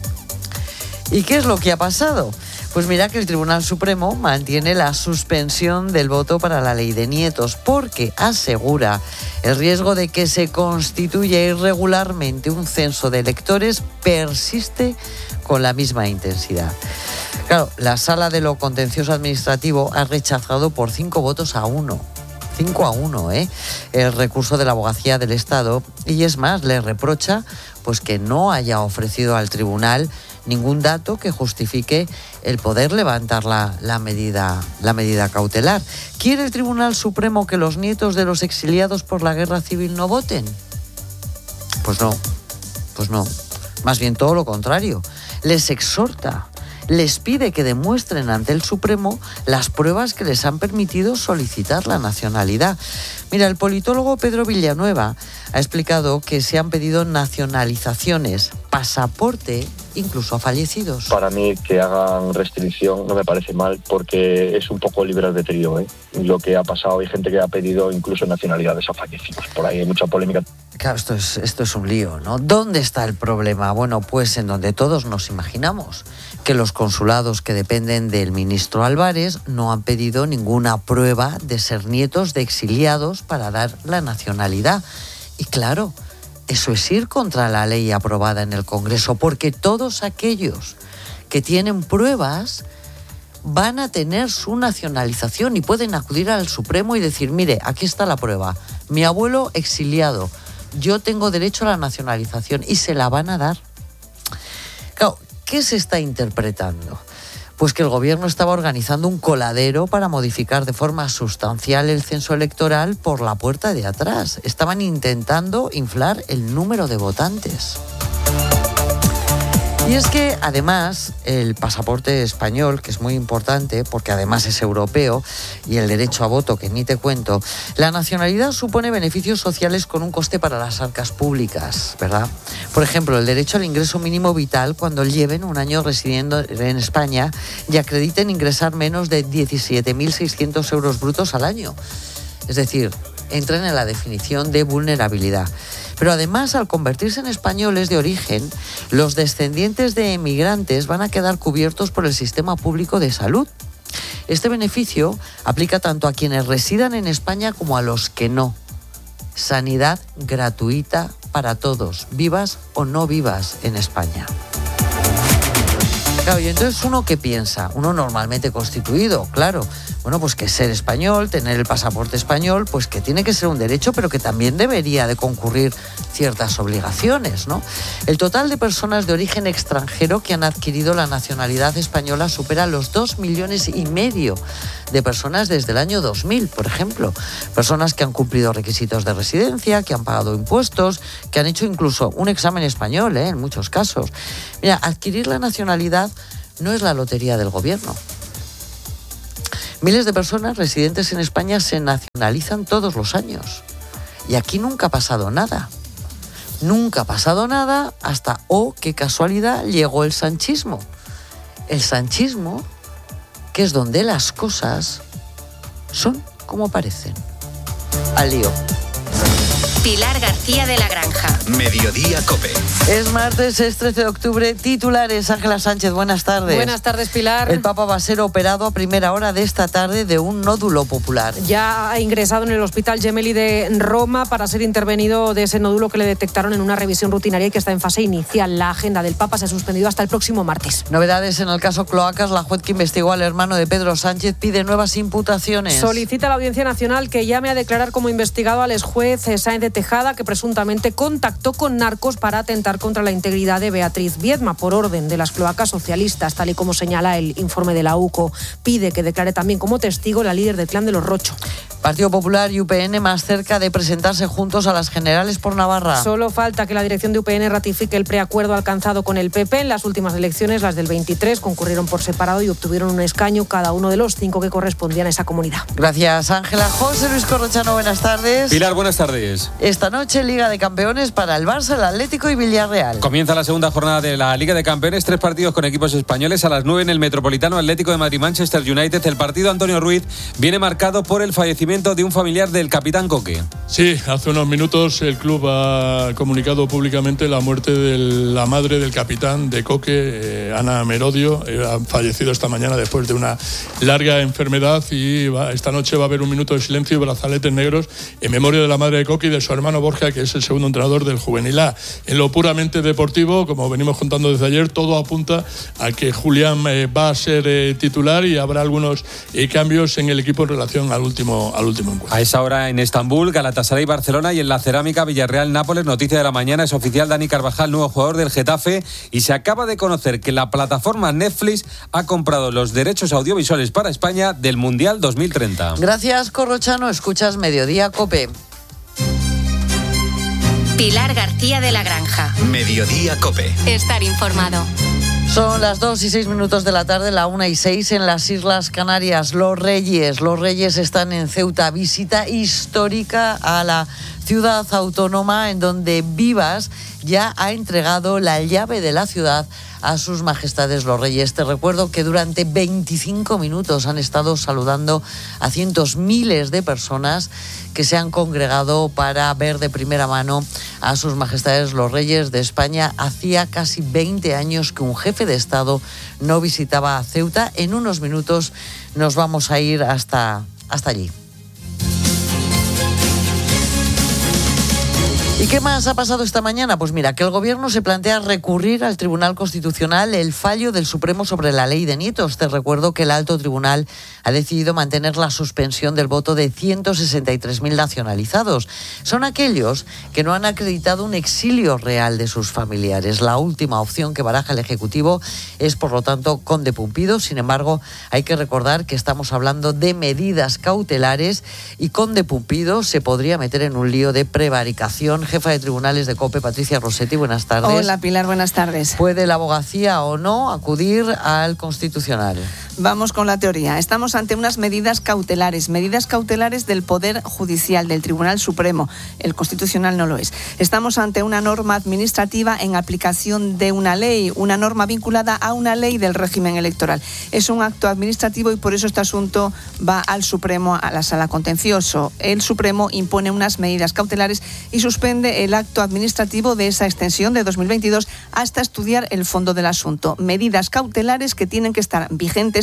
[SPEAKER 1] ¿Y qué es lo que ha pasado? Pues mira que el Tribunal Supremo mantiene la suspensión del voto para la ley de nietos porque asegura el riesgo de que se constituya irregularmente un censo de electores persiste con la misma intensidad. Claro, la Sala de lo Contencioso Administrativo ha rechazado por 5 votos a 1. 5-1, el recurso de la Abogacía del Estado, y es más, le reprocha pues que no haya ofrecido al tribunal ningún dato que justifique el poder levantar la medida cautelar. ¿Quiere el Tribunal Supremo que los nietos de los exiliados por la guerra civil no voten? Pues no. Más bien todo lo contrario. Les exhorta, les pide que demuestren ante el Supremo las pruebas que les han permitido solicitar la nacionalidad. Mira, el politólogo Pedro Villanueva ha explicado que se han pedido nacionalizaciones, pasaporte, incluso a fallecidos.
[SPEAKER 2] Para mí que hagan restricción no me parece mal porque es un poco libre albedrío, Lo que ha pasado, hay gente que ha pedido incluso nacionalidades a fallecidos. Por ahí hay mucha polémica.
[SPEAKER 1] Claro, esto es un lío, ¿no? ¿Dónde está el problema? Bueno, pues en donde todos nos imaginamos, que los consulados que dependen del ministro Álvarez no han pedido ninguna prueba de ser nietos de exiliados para dar la nacionalidad. Y claro, eso es ir contra la ley aprobada en el Congreso, porque todos aquellos que tienen pruebas van a tener su nacionalización y pueden acudir al Supremo y decir, mire, aquí está la prueba, mi abuelo exiliado, yo tengo derecho a la nacionalización, y se la van a dar. Claro, ¿qué se está interpretando? Pues que el gobierno estaba organizando un coladero para modificar de forma sustancial el censo electoral por la puerta de atrás. Estaban intentando inflar el número de votantes. Y es que, además, el pasaporte español, que es muy importante, porque además es europeo, y el derecho a voto, que ni te cuento, la nacionalidad supone beneficios sociales con un coste para las arcas públicas, ¿verdad? Por ejemplo, el derecho al ingreso mínimo vital cuando lleven un año residiendo en España y acrediten ingresar menos de 17.600 euros brutos al año. Es decir, entran en la definición de vulnerabilidad. Pero además, al convertirse en españoles de origen, los descendientes de emigrantes van a quedar cubiertos por el sistema público de salud. Este beneficio aplica tanto a quienes residan en España como a los que no. Sanidad gratuita para todos, vivas o no vivas en España. Claro, y entonces uno ¿qué piensa? Uno normalmente constituido, claro. Bueno, pues que ser español, tener el pasaporte español, pues que tiene que ser un derecho, pero que también debería de concurrir ciertas obligaciones, ¿no? El total de personas de origen extranjero que han adquirido la nacionalidad española supera los 2,5 millones de personas desde el año 2000, por ejemplo. Personas que han cumplido requisitos de residencia, que han pagado impuestos, que han hecho incluso un examen español, en muchos casos. Mira, adquirir la nacionalidad no es la lotería del gobierno. Miles de personas residentes en España se nacionalizan todos los años. Y aquí nunca ha pasado nada. Nunca ha pasado nada hasta, qué casualidad, llegó el sanchismo. El sanchismo, que es donde las cosas son como parecen. Al lío.
[SPEAKER 7] Pilar García de la Granja.
[SPEAKER 8] Mediodía COPE.
[SPEAKER 1] Es martes, es 13 de octubre. Titulares, Ángela Sánchez, buenas tardes.
[SPEAKER 4] Buenas tardes, Pilar.
[SPEAKER 1] El Papa va a ser operado a primera hora de esta tarde de un nódulo popular.
[SPEAKER 4] Ya ha ingresado en el Hospital Gemelli de Roma para ser intervenido de ese nódulo que le detectaron en una revisión rutinaria y que está en fase inicial. La agenda del Papa se ha suspendido hasta el próximo martes.
[SPEAKER 1] Novedades en el caso Cloacas. La juez que investigó al hermano de Pedro Sánchez pide nuevas imputaciones.
[SPEAKER 4] Solicita a la Audiencia Nacional que llame a declarar como investigado al exjuez Sáenz de Tejada, que presuntamente contactó con narcos para atentar contra la integridad de Beatriz Viedma por orden de las cloacas socialistas, tal y como señala el informe de la UCO. Pide que declare también como testigo la líder del clan de los Rocho.
[SPEAKER 1] Partido Popular y UPN más cerca de presentarse juntos a las generales por Navarra.
[SPEAKER 4] Solo falta que la dirección de UPN ratifique el preacuerdo alcanzado con el PP. En las últimas elecciones, las del 23, concurrieron por separado y obtuvieron un escaño cada uno de los 5 que correspondían a esa comunidad.
[SPEAKER 1] Gracias, Ángela. José Luis Corrochano, buenas tardes.
[SPEAKER 5] Pilar, buenas tardes.
[SPEAKER 1] Esta noche, Liga de Campeones para el Barça, el Atlético y Villarreal.
[SPEAKER 5] Comienza la segunda jornada de la Liga de Campeones, 3 partidos con equipos españoles. A las 9 en el Metropolitano, Atlético de Madrid, Manchester United. El partido Antonio Ruiz viene marcado por el fallecimiento de un familiar del capitán Coque.
[SPEAKER 6] Sí, hace unos minutos el club ha comunicado públicamente la muerte de la madre del capitán de Coque, Ana Merodio. Ha fallecido esta mañana después de una larga enfermedad y esta noche va a haber un minuto de silencio y brazaletes negros en memoria de la madre de Coque y de su hermano Borja, que es el segundo entrenador del Juvenil A. En lo puramente deportivo, como venimos contando desde ayer, todo apunta a que Julián va a ser titular y habrá algunos cambios en el equipo en relación al último encuentro.
[SPEAKER 5] A esa hora en Estambul, Galatasaray, Barcelona, y en la cerámica Villarreal, Nápoles. Noticia de la mañana, es oficial: Dani Carvajal, nuevo jugador del Getafe, y se acaba de conocer que la plataforma Netflix ha comprado los derechos audiovisuales para España del Mundial 2030.
[SPEAKER 1] Gracias, Corrochano. Escuchas Mediodía COPE.
[SPEAKER 7] Pilar García de la Granja.
[SPEAKER 8] Mediodía COPE.
[SPEAKER 7] Estar informado.
[SPEAKER 1] Son las 2:06 de la tarde, la 1:06 en las Islas Canarias. Los Reyes están en Ceuta. Visita histórica a la ciudad autónoma, en donde Vivas ya ha entregado la llave de la ciudad a sus majestades los Reyes. Te recuerdo que durante 25 minutos han estado saludando a miles de personas que se han congregado para ver de primera mano a sus majestades los Reyes de España. Hacía casi 20 años que un jefe de Estado no visitaba a Ceuta. En unos minutos nos vamos a ir hasta allí. ¿Y qué más ha pasado esta mañana? Pues mira, que el Gobierno se plantea recurrir al Tribunal Constitucional el fallo del Supremo sobre la ley de nietos. Te recuerdo que el alto tribunal ha decidido mantener la suspensión del voto de 163.000 nacionalizados. Son aquellos que no han acreditado un exilio real de sus familiares. La última opción que baraja el Ejecutivo es, por lo tanto, Conde Pumpido. Sin embargo, hay que recordar que estamos hablando de medidas cautelares y Conde Pumpido se podría meter en un lío de prevaricación. Jefa de tribunales de COPE, Patricia Rossetti, buenas tardes.
[SPEAKER 10] Hola, Pilar, buenas tardes.
[SPEAKER 1] ¿Puede la abogacía o no acudir al Constitucional?
[SPEAKER 10] Vamos con la teoría. Estamos ante unas medidas cautelares del Poder Judicial, del Tribunal Supremo. El Constitucional no lo es. Estamos ante una norma administrativa en aplicación de una ley, una norma vinculada a una ley del régimen electoral. Es un acto administrativo y por eso este asunto va al Supremo, a la Sala Contencioso. El Supremo impone unas medidas cautelares y suspende el acto administrativo de esa extensión de 2022 hasta estudiar el fondo del asunto. Medidas cautelares que tienen que estar vigentes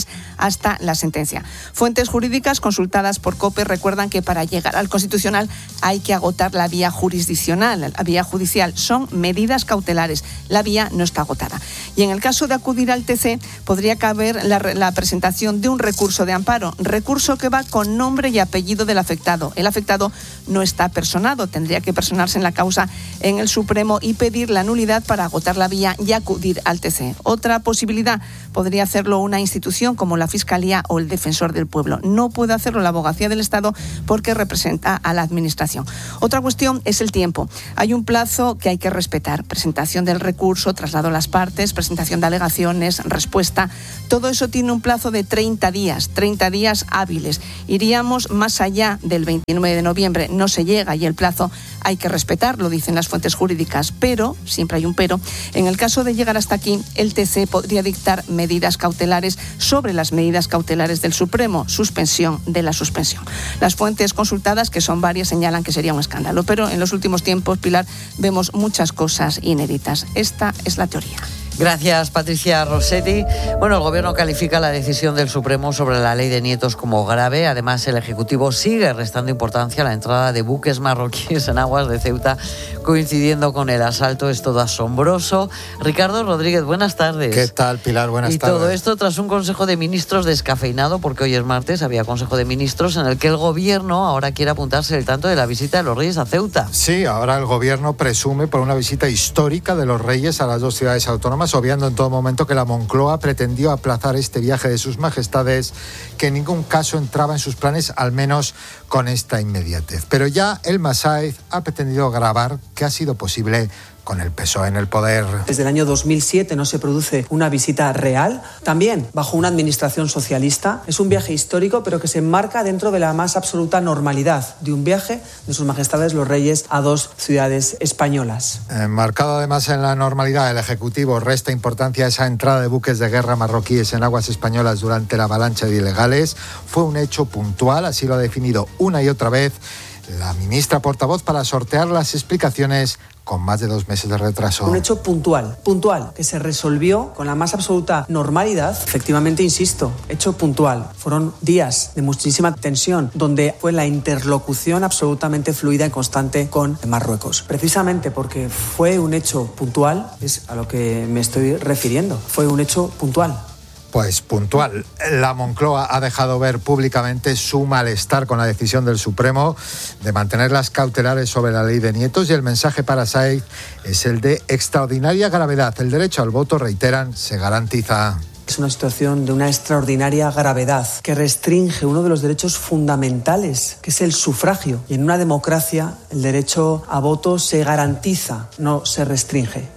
[SPEAKER 10] cautelares hasta la sentencia. Fuentes jurídicas consultadas por COPE recuerdan que para llegar al Constitucional hay que agotar la vía jurisdiccional, la vía judicial. Son medidas cautelares. La vía no está agotada. Y en el caso de acudir al TC, podría caber la presentación de un recurso de amparo. Recurso que va con nombre y apellido del afectado. El afectado no está personado. Tendría que personarse en la causa en el Supremo y pedir la nulidad para agotar la vía y acudir al TC. Otra posibilidad podría hacerlo una institución como la Fiscalía o el Defensor del Pueblo. No puede hacerlo la Abogacía del Estado porque representa a la Administración. Otra cuestión es el tiempo. Hay un plazo que hay que respetar. Presentación del recurso, traslado a las partes, presentación de alegaciones, respuesta. Todo eso tiene un plazo de 30 días hábiles. Iríamos más allá del 29 de noviembre. No se llega y el plazo hay que respetarlo, dicen las fuentes jurídicas. Pero, siempre hay un pero, en el caso de llegar hasta aquí, el TC podría dictar medidas cautelares sobre las medidas cautelares del Supremo, suspensión de la suspensión. Las fuentes consultadas, que son varias, señalan que sería un escándalo. Pero en los últimos tiempos, Pilar, vemos muchas cosas inéditas. Esta es la teoría.
[SPEAKER 1] Gracias, Patricia Rossetti. Bueno, el Gobierno califica la decisión del Supremo sobre la ley de nietos como grave. Además, el Ejecutivo sigue restando importancia a la entrada de buques marroquíes en aguas de Ceuta, coincidiendo con el asalto. Es todo asombroso. Ricardo Rodríguez, buenas tardes.
[SPEAKER 11] ¿Qué tal, Pilar? Buenas tardes.
[SPEAKER 1] Y todo esto tras un Consejo de Ministros descafeinado, porque hoy es martes, había Consejo de Ministros en el que el Gobierno ahora quiere apuntarse el tanto de la visita de los Reyes a Ceuta.
[SPEAKER 11] Sí, ahora el Gobierno presume por una visita histórica de los Reyes a las dos ciudades autónomas, obviando en todo momento que la Moncloa pretendió aplazar este viaje de sus majestades, que en ningún caso entraba en sus planes, al menos con esta inmediatez. Pero ya el Massaez ha pretendido grabar que ha sido posible con el PSOE en el poder.
[SPEAKER 12] Desde el año 2007 no se produce una visita real, también bajo una administración socialista. Es un viaje histórico, pero que se enmarca dentro de la más absoluta normalidad de un viaje de sus majestades los reyes a dos ciudades españolas.
[SPEAKER 11] Enmarcado además en la normalidad, el Ejecutivo resta importancia a esa entrada de buques de guerra marroquíes en aguas españolas durante la avalancha de ilegales. Fue un hecho puntual, así lo ha definido una y otra vez la ministra portavoz para sortear las explicaciones con más de 2 meses de retraso.
[SPEAKER 12] Un hecho puntual, que se resolvió con la más absoluta normalidad. Efectivamente, insisto, hecho puntual. Fueron días de muchísima tensión, donde fue la interlocución absolutamente fluida y constante con Marruecos. Precisamente porque fue un hecho puntual, es a lo que me estoy refiriendo. Fue un hecho puntual.
[SPEAKER 11] Pues puntual. La Moncloa ha dejado ver públicamente su malestar con la decisión del Supremo de mantener las cautelares sobre la ley de nietos, y el mensaje para Sáenz es el de extraordinaria gravedad. El derecho al voto, reiteran, se garantiza.
[SPEAKER 12] Es una situación de una extraordinaria gravedad que restringe uno de los derechos fundamentales, que es el sufragio. Y en una democracia el derecho a voto se garantiza, no se restringe.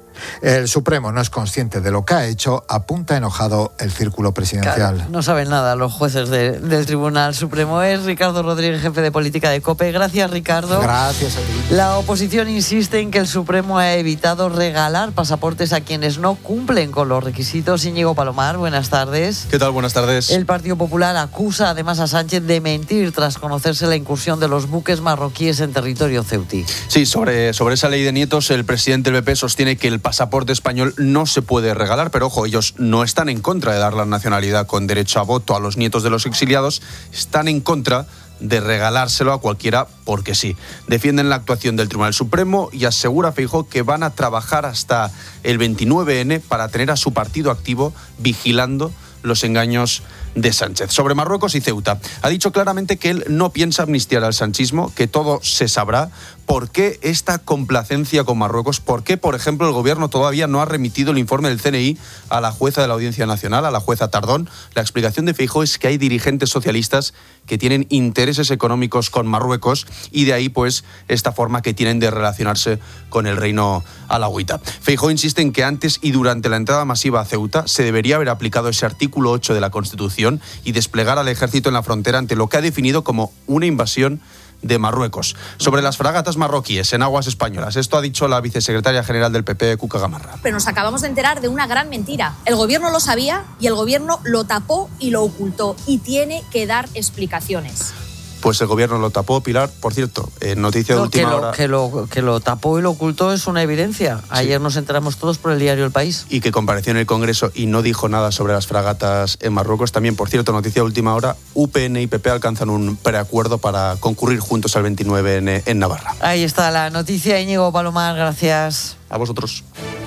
[SPEAKER 11] El Supremo no es consciente de lo que ha hecho, apunta enojado el círculo presidencial.
[SPEAKER 1] Claro, no saben nada los jueces del Tribunal Supremo. Es Ricardo Rodríguez, jefe de política de COPE. Gracias, Ricardo.
[SPEAKER 11] Gracias a ti.
[SPEAKER 1] La oposición insiste en que el Supremo ha evitado regalar pasaportes a quienes no cumplen con los requisitos. Íñigo Palomar, buenas tardes.
[SPEAKER 13] ¿Qué tal? Buenas tardes.
[SPEAKER 1] El Partido Popular acusa además a Sánchez de mentir tras conocerse la incursión de los buques marroquíes en territorio ceutí.
[SPEAKER 13] Sí, sobre esa ley de nietos, el presidente del PP sostiene que el pasaporte español no se puede regalar, pero ojo, ellos no están en contra de dar la nacionalidad con derecho a voto a los nietos de los exiliados, están en contra de regalárselo a cualquiera porque sí. Defienden la actuación del Tribunal Supremo y asegura Feijóo que van a trabajar hasta el 29N para tener a su partido activo vigilando los engaños de Sánchez. Sobre Marruecos y Ceuta, ha dicho claramente que él no piensa amnistiar al sanchismo, que todo se sabrá. ¿Por qué esta complacencia con Marruecos? ¿Por qué, por ejemplo, el Gobierno todavía no ha remitido el informe del CNI a la jueza de la Audiencia Nacional, a la jueza Tardón? La explicación de Feijóo es que hay dirigentes socialistas que tienen intereses económicos con Marruecos y de ahí, pues, esta forma que tienen de relacionarse con el reino alauita. Feijóo insiste en que antes y durante la entrada masiva a Ceuta se debería haber aplicado ese artículo 8 de la Constitución y desplegar al ejército en la frontera ante lo que ha definido como una invasión de Marruecos. Sobre las fragatas marroquíes en aguas españolas, esto ha dicho la vicesecretaria general del PP, Cuca Gamarra.
[SPEAKER 14] Pero nos acabamos de enterar de una gran mentira. El Gobierno lo sabía y el Gobierno lo tapó y lo ocultó y tiene que dar explicaciones.
[SPEAKER 13] Pues el gobierno lo tapó, Pilar. Por cierto, noticia de última hora.
[SPEAKER 1] Que lo tapó y lo ocultó es una evidencia. Ayer nos enteramos todos por el diario El País.
[SPEAKER 13] Y que compareció en el Congreso y no dijo nada sobre las fragatas en Marruecos. También, por cierto, noticia de última hora, UPN y PP alcanzan un preacuerdo para concurrir juntos al 29 en Navarra.
[SPEAKER 1] Ahí está la noticia, Íñigo Palomar, gracias.
[SPEAKER 13] A vosotros.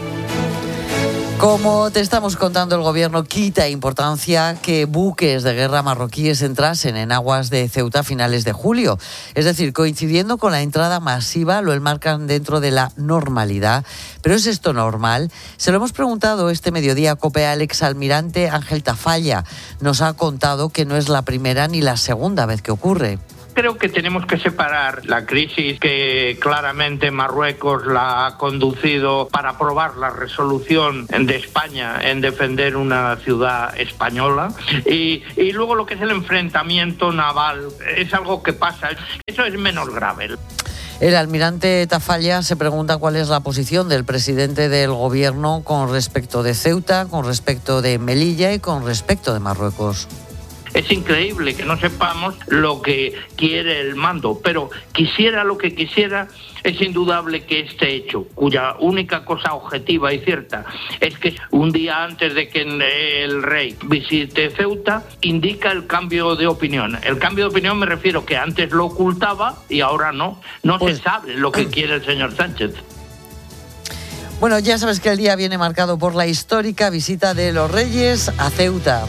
[SPEAKER 1] Como te estamos contando, el gobierno quita importancia que buques de guerra marroquíes entrasen en aguas de Ceuta a finales de julio. Es decir, coincidiendo con la entrada masiva, lo enmarcan dentro de la normalidad. ¿Pero es esto normal? Se lo hemos preguntado este mediodía a COPE al exalmirante Ángel Tafalla. Nos ha contado que no es la primera ni la segunda vez que ocurre.
[SPEAKER 3] Creo que tenemos que separar la crisis que claramente Marruecos la ha conducido para aprobar la resolución de España en defender una ciudad española y luego lo que es el enfrentamiento naval. Es algo que pasa, eso es menos grave.
[SPEAKER 1] El almirante Tafalla se pregunta cuál es la posición del presidente del gobierno con respecto de Ceuta, con respecto de Melilla y con respecto de Marruecos.
[SPEAKER 3] Es increíble que no sepamos lo que quiere el mando, pero quisiera lo que quisiera, es indudable que este hecho, cuya única cosa objetiva y cierta es que un día antes de que el rey visite Ceuta, indica el cambio de opinión. El cambio de opinión me refiero que antes lo ocultaba y ahora no. No se sabe lo que quiere el señor Sánchez.
[SPEAKER 1] Bueno, ya sabes que el día viene marcado por la histórica visita de los Reyes a Ceuta.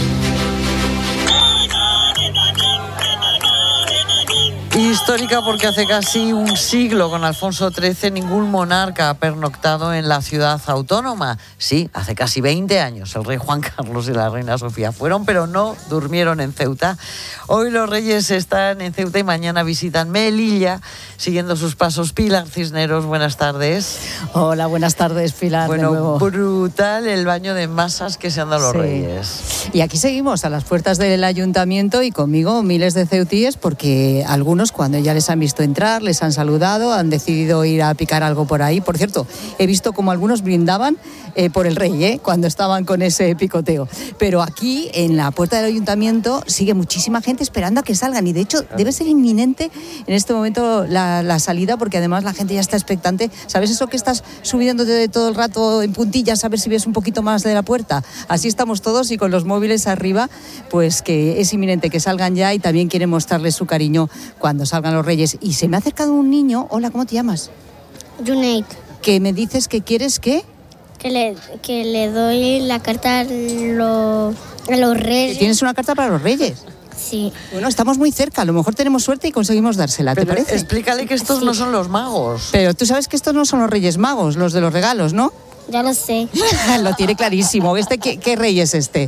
[SPEAKER 1] Histórica porque hace casi un siglo, con Alfonso XIII, ningún monarca ha pernoctado en la ciudad autónoma. Sí, hace casi 20 años el rey Juan Carlos y la reina Sofía fueron, pero no durmieron en Ceuta. Hoy los reyes están en Ceuta y mañana visitan Melilla, siguiendo sus pasos. Pilar Cisneros, buenas tardes.
[SPEAKER 15] Hola, buenas tardes, Pilar.
[SPEAKER 1] Bueno,
[SPEAKER 15] de nuevo.
[SPEAKER 1] Brutal el baño de masas que se han dado los reyes.
[SPEAKER 15] Y aquí seguimos a las puertas del ayuntamiento y conmigo miles de ceutíes, porque algunos, cuando ya les han visto entrar, les han saludado, han decidido ir a picar algo por ahí. Por cierto, he visto como algunos brindaban por el rey, cuando estaban con ese picoteo. Pero aquí, en la puerta del ayuntamiento, sigue muchísima gente esperando a que salgan. Y de hecho, debe ser inminente en este momento la salida, porque además la gente ya está expectante. ¿Sabes eso que estás subiéndote todo el rato en puntillas a ver si ves un poquito más de la puerta? Así estamos todos y con los móviles arriba, pues que es inminente que salgan ya y también quieren mostrarles su cariño cuando salgan los reyes. Y se me ha acercado un niño. Hola, ¿cómo te llamas?
[SPEAKER 16] Junaid.
[SPEAKER 15] Que me dices que quieres ¿qué?
[SPEAKER 16] Que le doy la carta a los reyes.
[SPEAKER 15] ¿Tienes una carta para los reyes?
[SPEAKER 16] Sí.
[SPEAKER 15] Bueno, estamos muy cerca, a lo mejor tenemos suerte y conseguimos dársela, ¿te parece?
[SPEAKER 1] Explícale que estos no son los magos.
[SPEAKER 15] Pero tú sabes que estos no son los reyes magos, los de los regalos, ¿no?
[SPEAKER 16] Ya lo sé.
[SPEAKER 15] Lo tiene clarísimo. ¿Qué rey es este?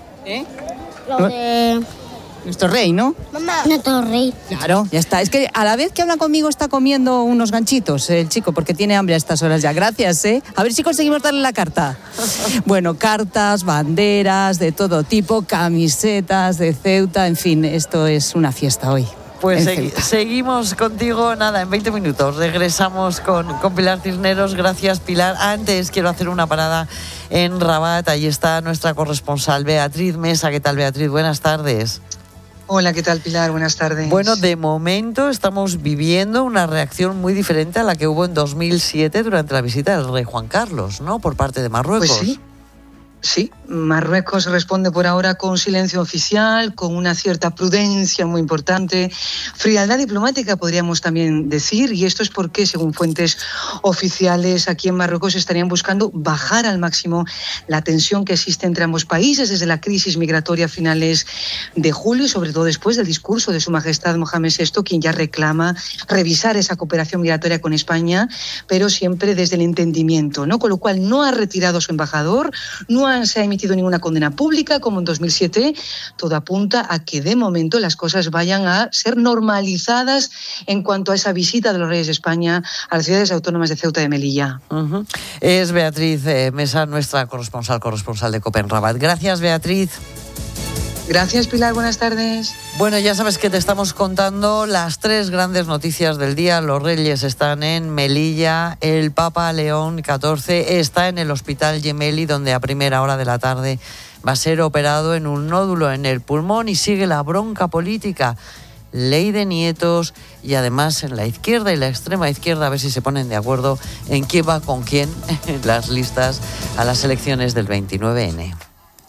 [SPEAKER 16] Lo de...
[SPEAKER 15] Nuestro rey, ¿no?
[SPEAKER 16] Mamá. Nuestro rey.
[SPEAKER 15] Claro, ya está. Es que a la vez que habla conmigo está comiendo unos ganchitos el chico, porque tiene hambre a estas horas ya. Gracias, ¿eh? A ver si conseguimos darle la carta. Bueno, cartas, banderas de todo tipo, camisetas de Ceuta, en fin, esto es una fiesta hoy.
[SPEAKER 1] Pues seguimos contigo, nada, en 20 minutos. Regresamos con Pilar Cisneros. Gracias, Pilar. Antes quiero hacer una parada en Rabat. Ahí está nuestra corresponsal Beatriz Mesa. ¿Qué tal, Beatriz? Buenas tardes.
[SPEAKER 17] Hola, ¿qué tal, Pilar? Buenas tardes.
[SPEAKER 1] Bueno, de momento estamos viviendo una reacción muy diferente a la que hubo en 2007 durante la visita del rey Juan Carlos, ¿no? Por parte de Marruecos.
[SPEAKER 17] Pues sí. Sí, Marruecos responde por ahora con silencio oficial, con una cierta prudencia muy importante, frialdad diplomática podríamos también decir, y esto es porque, según fuentes oficiales, aquí en Marruecos estarían buscando bajar al máximo la tensión que existe entre ambos países desde la crisis migratoria a finales de julio y sobre todo después del discurso de Su Majestad Mohamed VI, quien ya reclama revisar esa cooperación migratoria con España, pero siempre desde el entendimiento, ¿no? Con lo cual no ha retirado a su embajador, no se ha emitido ninguna condena pública como en 2007. Todo apunta a que de momento las cosas vayan a ser normalizadas en cuanto a esa visita de los reyes de España a las ciudades autónomas de Ceuta y de Melilla.
[SPEAKER 1] Es Beatriz Mesa, nuestra corresponsal de COPE en Rabat. Gracias, Beatriz.
[SPEAKER 17] Gracias, Pilar. Buenas tardes.
[SPEAKER 1] Bueno, ya sabes que te estamos contando las 3 grandes noticias del día. Los reyes están en Melilla, el Papa León XIV está en el Hospital Gemelli, donde a primera hora de la tarde va a ser operado en un nódulo en el pulmón, y sigue la bronca política. ley de nietos y además en la izquierda y la extrema izquierda a ver si se ponen de acuerdo en quién va con quién en las listas a las elecciones del 29N.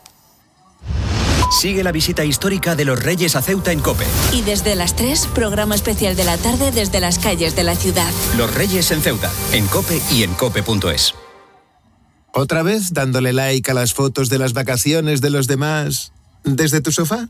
[SPEAKER 8] Sigue la visita histórica de los Reyes a Ceuta en COPE.
[SPEAKER 9] Y desde las 3, programa especial de la tarde desde las calles de la ciudad.
[SPEAKER 8] Los Reyes en Ceuta, en COPE y en cope.es.
[SPEAKER 19] ¿Otra vez dándole like a las fotos de las vacaciones de los demás desde tu sofá?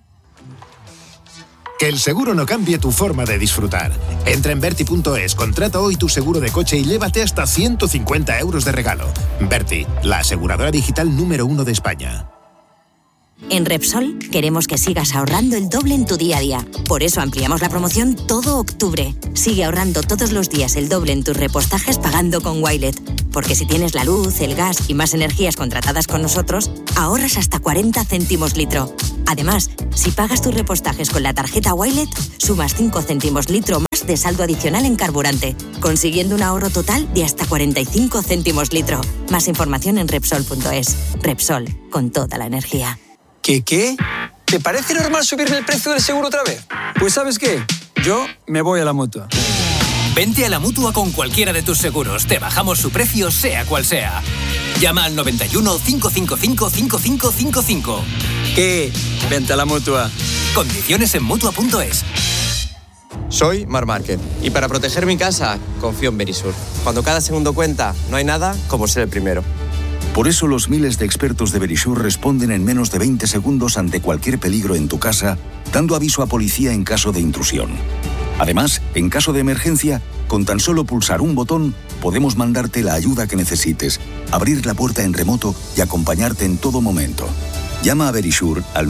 [SPEAKER 19] Que el seguro no cambie tu forma de disfrutar. Entra en Verti.es, contrata hoy tu seguro de coche y llévate hasta 150 euros de regalo. Verti, la aseguradora digital número 1 de España.
[SPEAKER 20] En Repsol queremos que sigas ahorrando el doble en tu día a día. Por eso ampliamos la promoción todo octubre. Sigue ahorrando todos los días el doble en tus repostajes pagando con Wilet. Porque si tienes la luz, el gas y más energías contratadas con nosotros, ahorras hasta 40 céntimos litro. Además, si pagas tus repostajes con la tarjeta Wilet, sumas 5 céntimos litro más de saldo adicional en carburante, consiguiendo un ahorro total de hasta 45 céntimos litro. Más información en Repsol.es. Repsol, con toda la energía.
[SPEAKER 21] ¿Qué? ¿Te parece normal subirme el precio del seguro otra vez? Pues ¿sabes qué? Yo me voy a la Mutua.
[SPEAKER 22] Vente a la Mutua con cualquiera de tus seguros. Te bajamos su precio, sea cual sea. Llama al 91 555 5555.
[SPEAKER 21] ¿Qué? Vente a la Mutua.
[SPEAKER 22] Condiciones en Mutua.es.
[SPEAKER 23] Soy Mar Márquez y para proteger mi casa confío en Verisur. Cuando cada segundo cuenta, no hay nada como ser el primero.
[SPEAKER 27] Por eso los miles de expertos de Verisur responden en menos de 20 segundos ante cualquier peligro en tu casa, dando aviso a policía en caso de intrusión. Además, en caso de emergencia, con tan solo pulsar un botón, podemos mandarte la ayuda que necesites, abrir la puerta en remoto y acompañarte en todo momento. Llama a Verisur al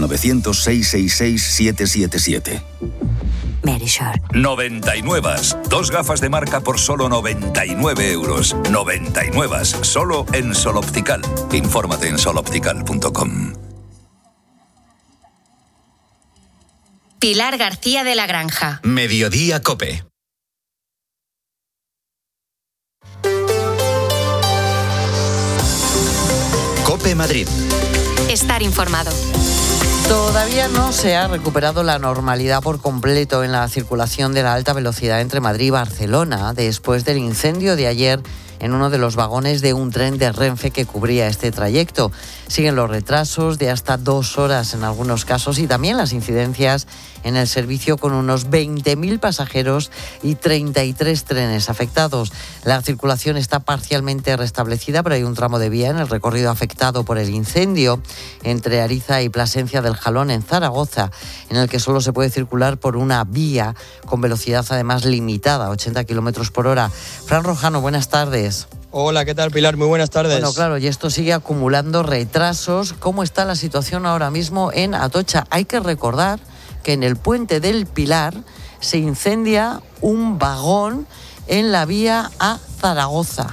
[SPEAKER 27] 900-666-777.
[SPEAKER 20] Verisur.
[SPEAKER 24] 99. 2 gafas de marca por solo 99 euros. 99. Solo en Sol Optical. Infórmate en soloptical.com.
[SPEAKER 7] Pilar García de la Granja.
[SPEAKER 8] Mediodía COPE. COPE Madrid.
[SPEAKER 7] Estar informado.
[SPEAKER 1] Todavía no se ha recuperado la normalidad por completo en la circulación de la alta velocidad entre Madrid y Barcelona después del incendio de ayer en uno de los vagones de un tren de Renfe que cubría este trayecto. Siguen los retrasos de hasta 2 horas en algunos casos y también las incidencias en el servicio con unos 20.000 pasajeros y 33 trenes afectados. La circulación está parcialmente restablecida, pero hay un tramo de vía en el recorrido afectado por el incendio entre Ariza y Plasencia del Jalón en Zaragoza, en el que solo se puede circular por una vía con velocidad además limitada, 80 kilómetros por hora. Fran Rojano, buenas tardes.
[SPEAKER 23] Hola, ¿qué tal, Pilar? Muy buenas tardes.
[SPEAKER 1] Bueno, claro, y esto sigue acumulando retrasos. ¿Cómo está la situación ahora mismo en Atocha? Hay que recordar que en el puente del Pilar se incendia un vagón en la vía a Zaragoza.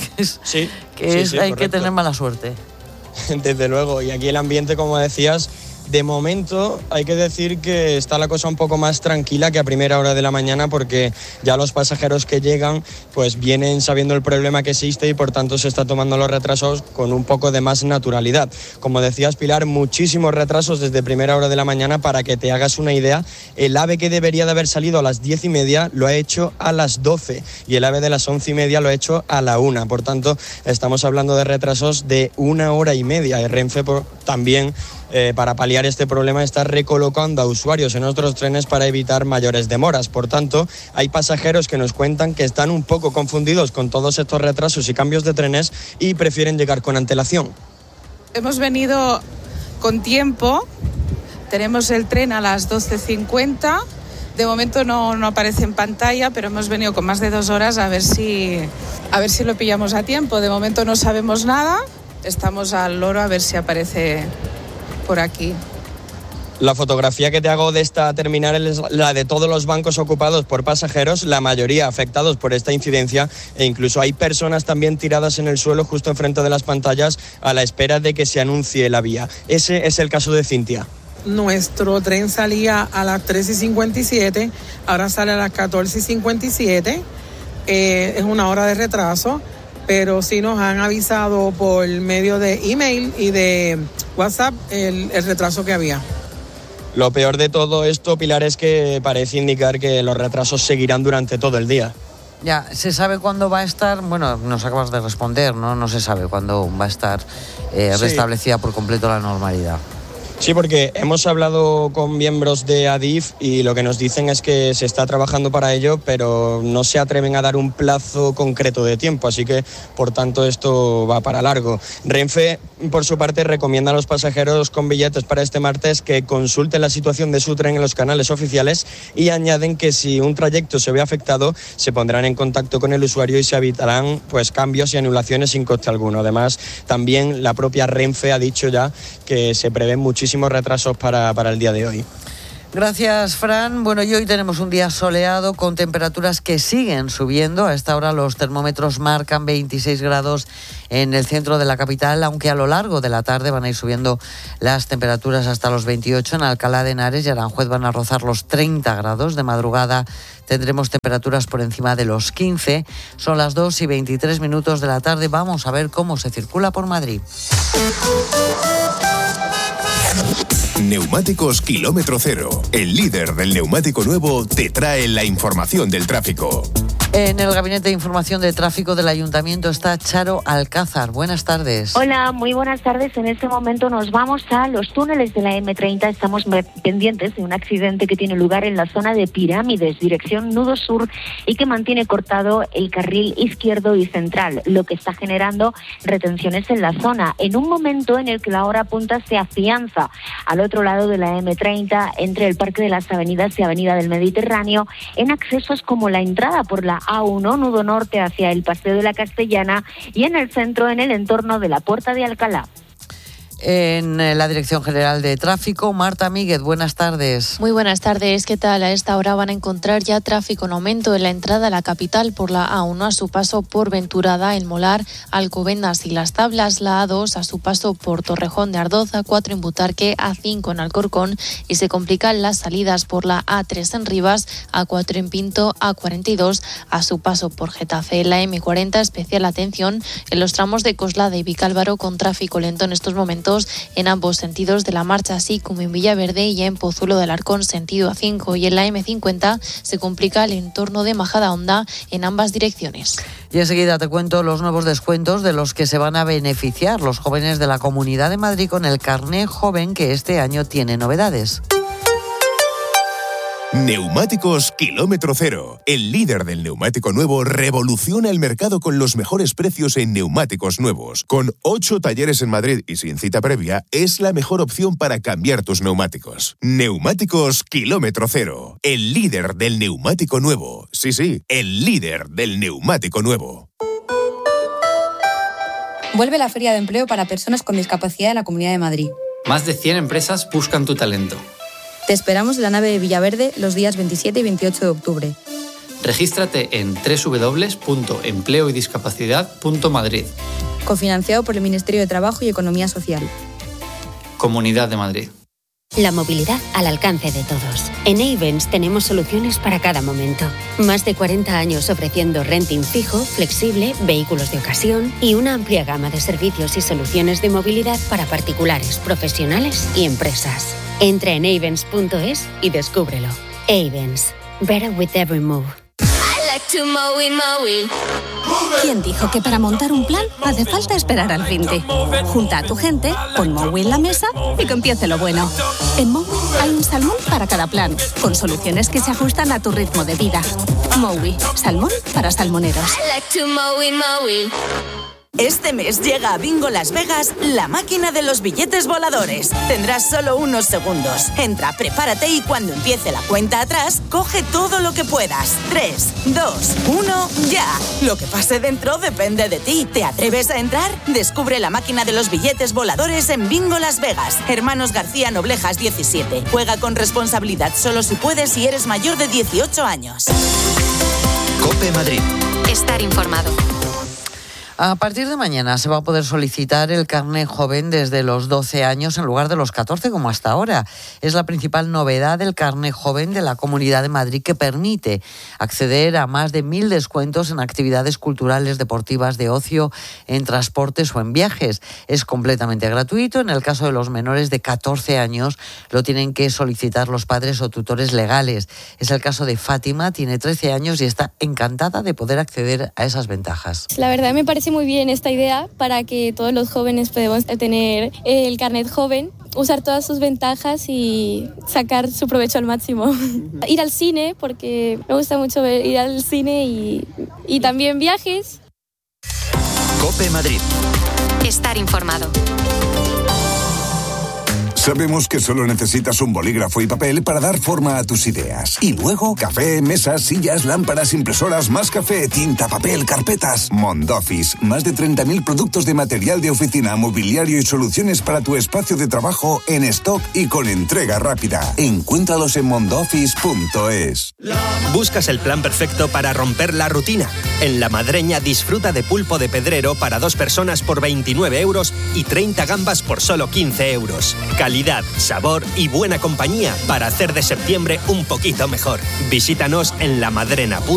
[SPEAKER 23] Sí,
[SPEAKER 1] hay
[SPEAKER 23] correcto.
[SPEAKER 1] que tener mala suerte.
[SPEAKER 23] Desde luego, y aquí el ambiente, como decías, de momento hay que decir que está la cosa un poco más tranquila que a primera hora de la mañana, porque ya los pasajeros que llegan pues vienen sabiendo el problema que existe y por tanto se está tomando los retrasos con un poco de más naturalidad. Como decías, Pilar, muchísimos retrasos desde primera hora de la mañana. Para que te hagas una idea, el AVE que debería de haber salido a las 10:30 lo ha hecho a las 12 y el AVE de las 11:30 lo ha hecho a la 1. Por tanto, estamos hablando de retrasos de 1 hora y media. Renfe también, para paliar este problema, está recolocando a usuarios en otros trenes para evitar mayores demoras. Por tanto, hay pasajeros que nos cuentan que están un poco confundidos con todos estos retrasos y cambios de trenes y prefieren llegar con antelación.
[SPEAKER 25] Hemos venido con tiempo, tenemos el tren a las 12:50, de momento no aparece en pantalla, pero hemos venido con más de 2 horas a ver si lo pillamos a tiempo. De momento no sabemos nada, estamos al loro a ver si aparece por aquí.
[SPEAKER 23] La fotografía que te hago de esta terminal es la de todos los bancos ocupados por pasajeros, la mayoría afectados por esta incidencia, e incluso hay personas también tiradas en el suelo justo enfrente de las pantallas a la espera de que se anuncie la vía. Ese es el caso de Cintia.
[SPEAKER 25] Nuestro tren salía a las 13:57, ahora sale a las 14:57, es 1 hora de retraso, pero sí nos han avisado por medio de email y de WhatsApp el retraso que había.
[SPEAKER 23] Lo peor de todo esto, Pilar, es que parece indicar que los retrasos seguirán durante todo el día.
[SPEAKER 1] Ya, ¿se sabe cuándo va a estar? Bueno, nos acabas de responder, ¿no? No se sabe cuándo va a estar restablecida por completo la normalidad.
[SPEAKER 23] Sí, porque hemos hablado con miembros de Adif y lo que nos dicen es que se está trabajando para ello, pero no se atreven a dar un plazo concreto de tiempo, así que, por tanto, esto va para largo. Renfe, por su parte, recomienda a los pasajeros con billetes para este martes que consulten la situación de su tren en los canales oficiales y añaden que si un trayecto se ve afectado, se pondrán en contacto con el usuario y se evitarán cambios y anulaciones sin coste alguno. Además, también la propia Renfe ha dicho ya que se prevén muchísimos retrasos para el día de hoy.
[SPEAKER 1] Gracias, Fran. Bueno, y hoy tenemos un día soleado con temperaturas que siguen subiendo. A esta hora los termómetros marcan 26 grados en el centro de la capital, aunque a lo largo de la tarde van a ir subiendo las temperaturas hasta los 28. En Alcalá de Henares y Aranjuez van a rozar los 30 grados. De madrugada tendremos temperaturas por encima de los 15. Son las 2:23 de la tarde. Vamos a ver cómo se circula por Madrid.
[SPEAKER 2] Neumáticos Kilómetro Cero, el líder del neumático nuevo, te trae la información del tráfico.
[SPEAKER 1] En el Gabinete de Información de Tráfico del Ayuntamiento está Charo Alcázar. Buenas tardes.
[SPEAKER 4] Hola, muy buenas tardes. En este momento nos vamos a los túneles de la M30. Estamos pendientes de un accidente que tiene lugar en la zona de Pirámides, dirección Nudo Sur, y que mantiene cortado el carril izquierdo y central, lo que está generando retenciones en la zona. En un momento en el que la hora punta se afianza al otro lado de la M30, entre el Parque de las Avenidas y Avenida del Mediterráneo, en accesos como la entrada por la A1, nudo norte hacia el Paseo de la Castellana, y en el centro, en el entorno de la Puerta de Alcalá.
[SPEAKER 1] En la Dirección General de Tráfico, Marta Míguez, buenas tardes.
[SPEAKER 5] Muy buenas tardes, ¿qué tal? A esta hora van a encontrar ya tráfico en aumento en la entrada a la capital por la A1 a su paso por Venturada, El Molar, Alcobendas y Las Tablas, la A2 a su paso por Torrejón de Ardoz, A4 en Butarque, A5 en Alcorcón, y se complican las salidas por la A3 en Rivas, A4 en Pinto, A42 a su paso por Getafe. La M40, especial atención en los tramos de Coslada y Vicálvaro con tráfico lento en estos momentos en ambos sentidos de la marcha, así como en Villaverde y en Pozuelo del Arcón, sentido A5, y en la M50 se complica el entorno de Majadahonda en ambas direcciones.
[SPEAKER 1] Y enseguida te cuento los nuevos descuentos de los que se van a beneficiar los jóvenes de la Comunidad de Madrid con el Carné Joven, que este año tiene novedades.
[SPEAKER 2] Neumáticos Kilómetro Cero, el líder del neumático nuevo, revoluciona el mercado con los mejores precios en neumáticos nuevos. Con 8 talleres en Madrid y sin cita previa, es la mejor opción para cambiar tus neumáticos. Neumáticos Kilómetro Cero, el líder del neumático nuevo. Sí, el líder del neumático nuevo.
[SPEAKER 6] Vuelve la Feria de Empleo para Personas con Discapacidad en la Comunidad de Madrid.
[SPEAKER 10] Más de 100 empresas buscan tu talento.
[SPEAKER 6] Te esperamos en la nave de Villaverde los días 27 y 28 de octubre.
[SPEAKER 10] Regístrate en www.empleoydiscapacidad.madrid.
[SPEAKER 6] Cofinanciado por el Ministerio de Trabajo y Economía Social.
[SPEAKER 10] Comunidad de Madrid.
[SPEAKER 18] La movilidad al alcance de todos. En Ayvens tenemos soluciones para cada momento. Más de 40 años ofreciendo renting fijo, flexible, vehículos de ocasión y una amplia gama de servicios y soluciones de movilidad para particulares, profesionales y empresas. Entra en Ayvens.es y descúbrelo. Ayvens. Better with every move.
[SPEAKER 26] ¿Quién dijo que para montar un plan hace falta esperar al finde? Junta a tu gente, pon Mowi en la mesa y que empiece lo bueno. En Mowi hay un salmón para cada plan, con soluciones que se ajustan a tu ritmo de vida. Mowi, salmón para salmoneros.
[SPEAKER 28] Este mes llega a Bingo Las Vegas la máquina de los billetes voladores. Tendrás solo unos segundos. Entra, prepárate y cuando empiece la cuenta atrás, coge todo lo que puedas. 3, 2, 1, ya. Lo que pase dentro depende de ti. ¿Te atreves a entrar? Descubre la máquina de los billetes voladores en Bingo Las Vegas. Hermanos García Noblejas 17. Juega con responsabilidad, solo si puedes y eres mayor de 18 años.
[SPEAKER 8] COPE Madrid.
[SPEAKER 7] Estar informado.
[SPEAKER 1] A partir de mañana se va a poder solicitar el carné joven desde los 12 años en lugar de los 14 como hasta ahora. Es la principal novedad del carné joven de la Comunidad de Madrid, que permite acceder a más de 1.000 descuentos en actividades culturales, deportivas, de ocio, en transportes o en viajes. Es completamente gratuito. En el caso de los menores de 14 años lo tienen que solicitar los padres o tutores legales. Es el caso de Fátima, tiene 13 años y está encantada de poder acceder a esas ventajas.
[SPEAKER 3] La verdad me parece muy bien esta idea para que todos los jóvenes podamos tener el carnet joven, usar todas sus ventajas y sacar su provecho al máximo. Ir al cine, porque me gusta mucho ir al cine y también viajes.
[SPEAKER 8] COPE Madrid.
[SPEAKER 7] Estar informado.
[SPEAKER 11] Sabemos que solo necesitas un bolígrafo y papel para dar forma a tus ideas. Y luego, café, mesas, sillas, lámparas, impresoras, más café, tinta, papel, carpetas. Mondoffice. Más de 30.000 productos de material de oficina, mobiliario y soluciones para tu espacio de trabajo en stock y con entrega rápida. Encuéntralos en mondoffice.es.
[SPEAKER 12] ¿Buscas el plan perfecto para romper la rutina? En La Madreña disfruta de pulpo de pedrero para 2 personas por 29 euros y 30 gambas por solo 15 euros. Calidad, sabor y buena compañía para hacer de septiembre un poquito mejor. Visítanos en lamadrena.es.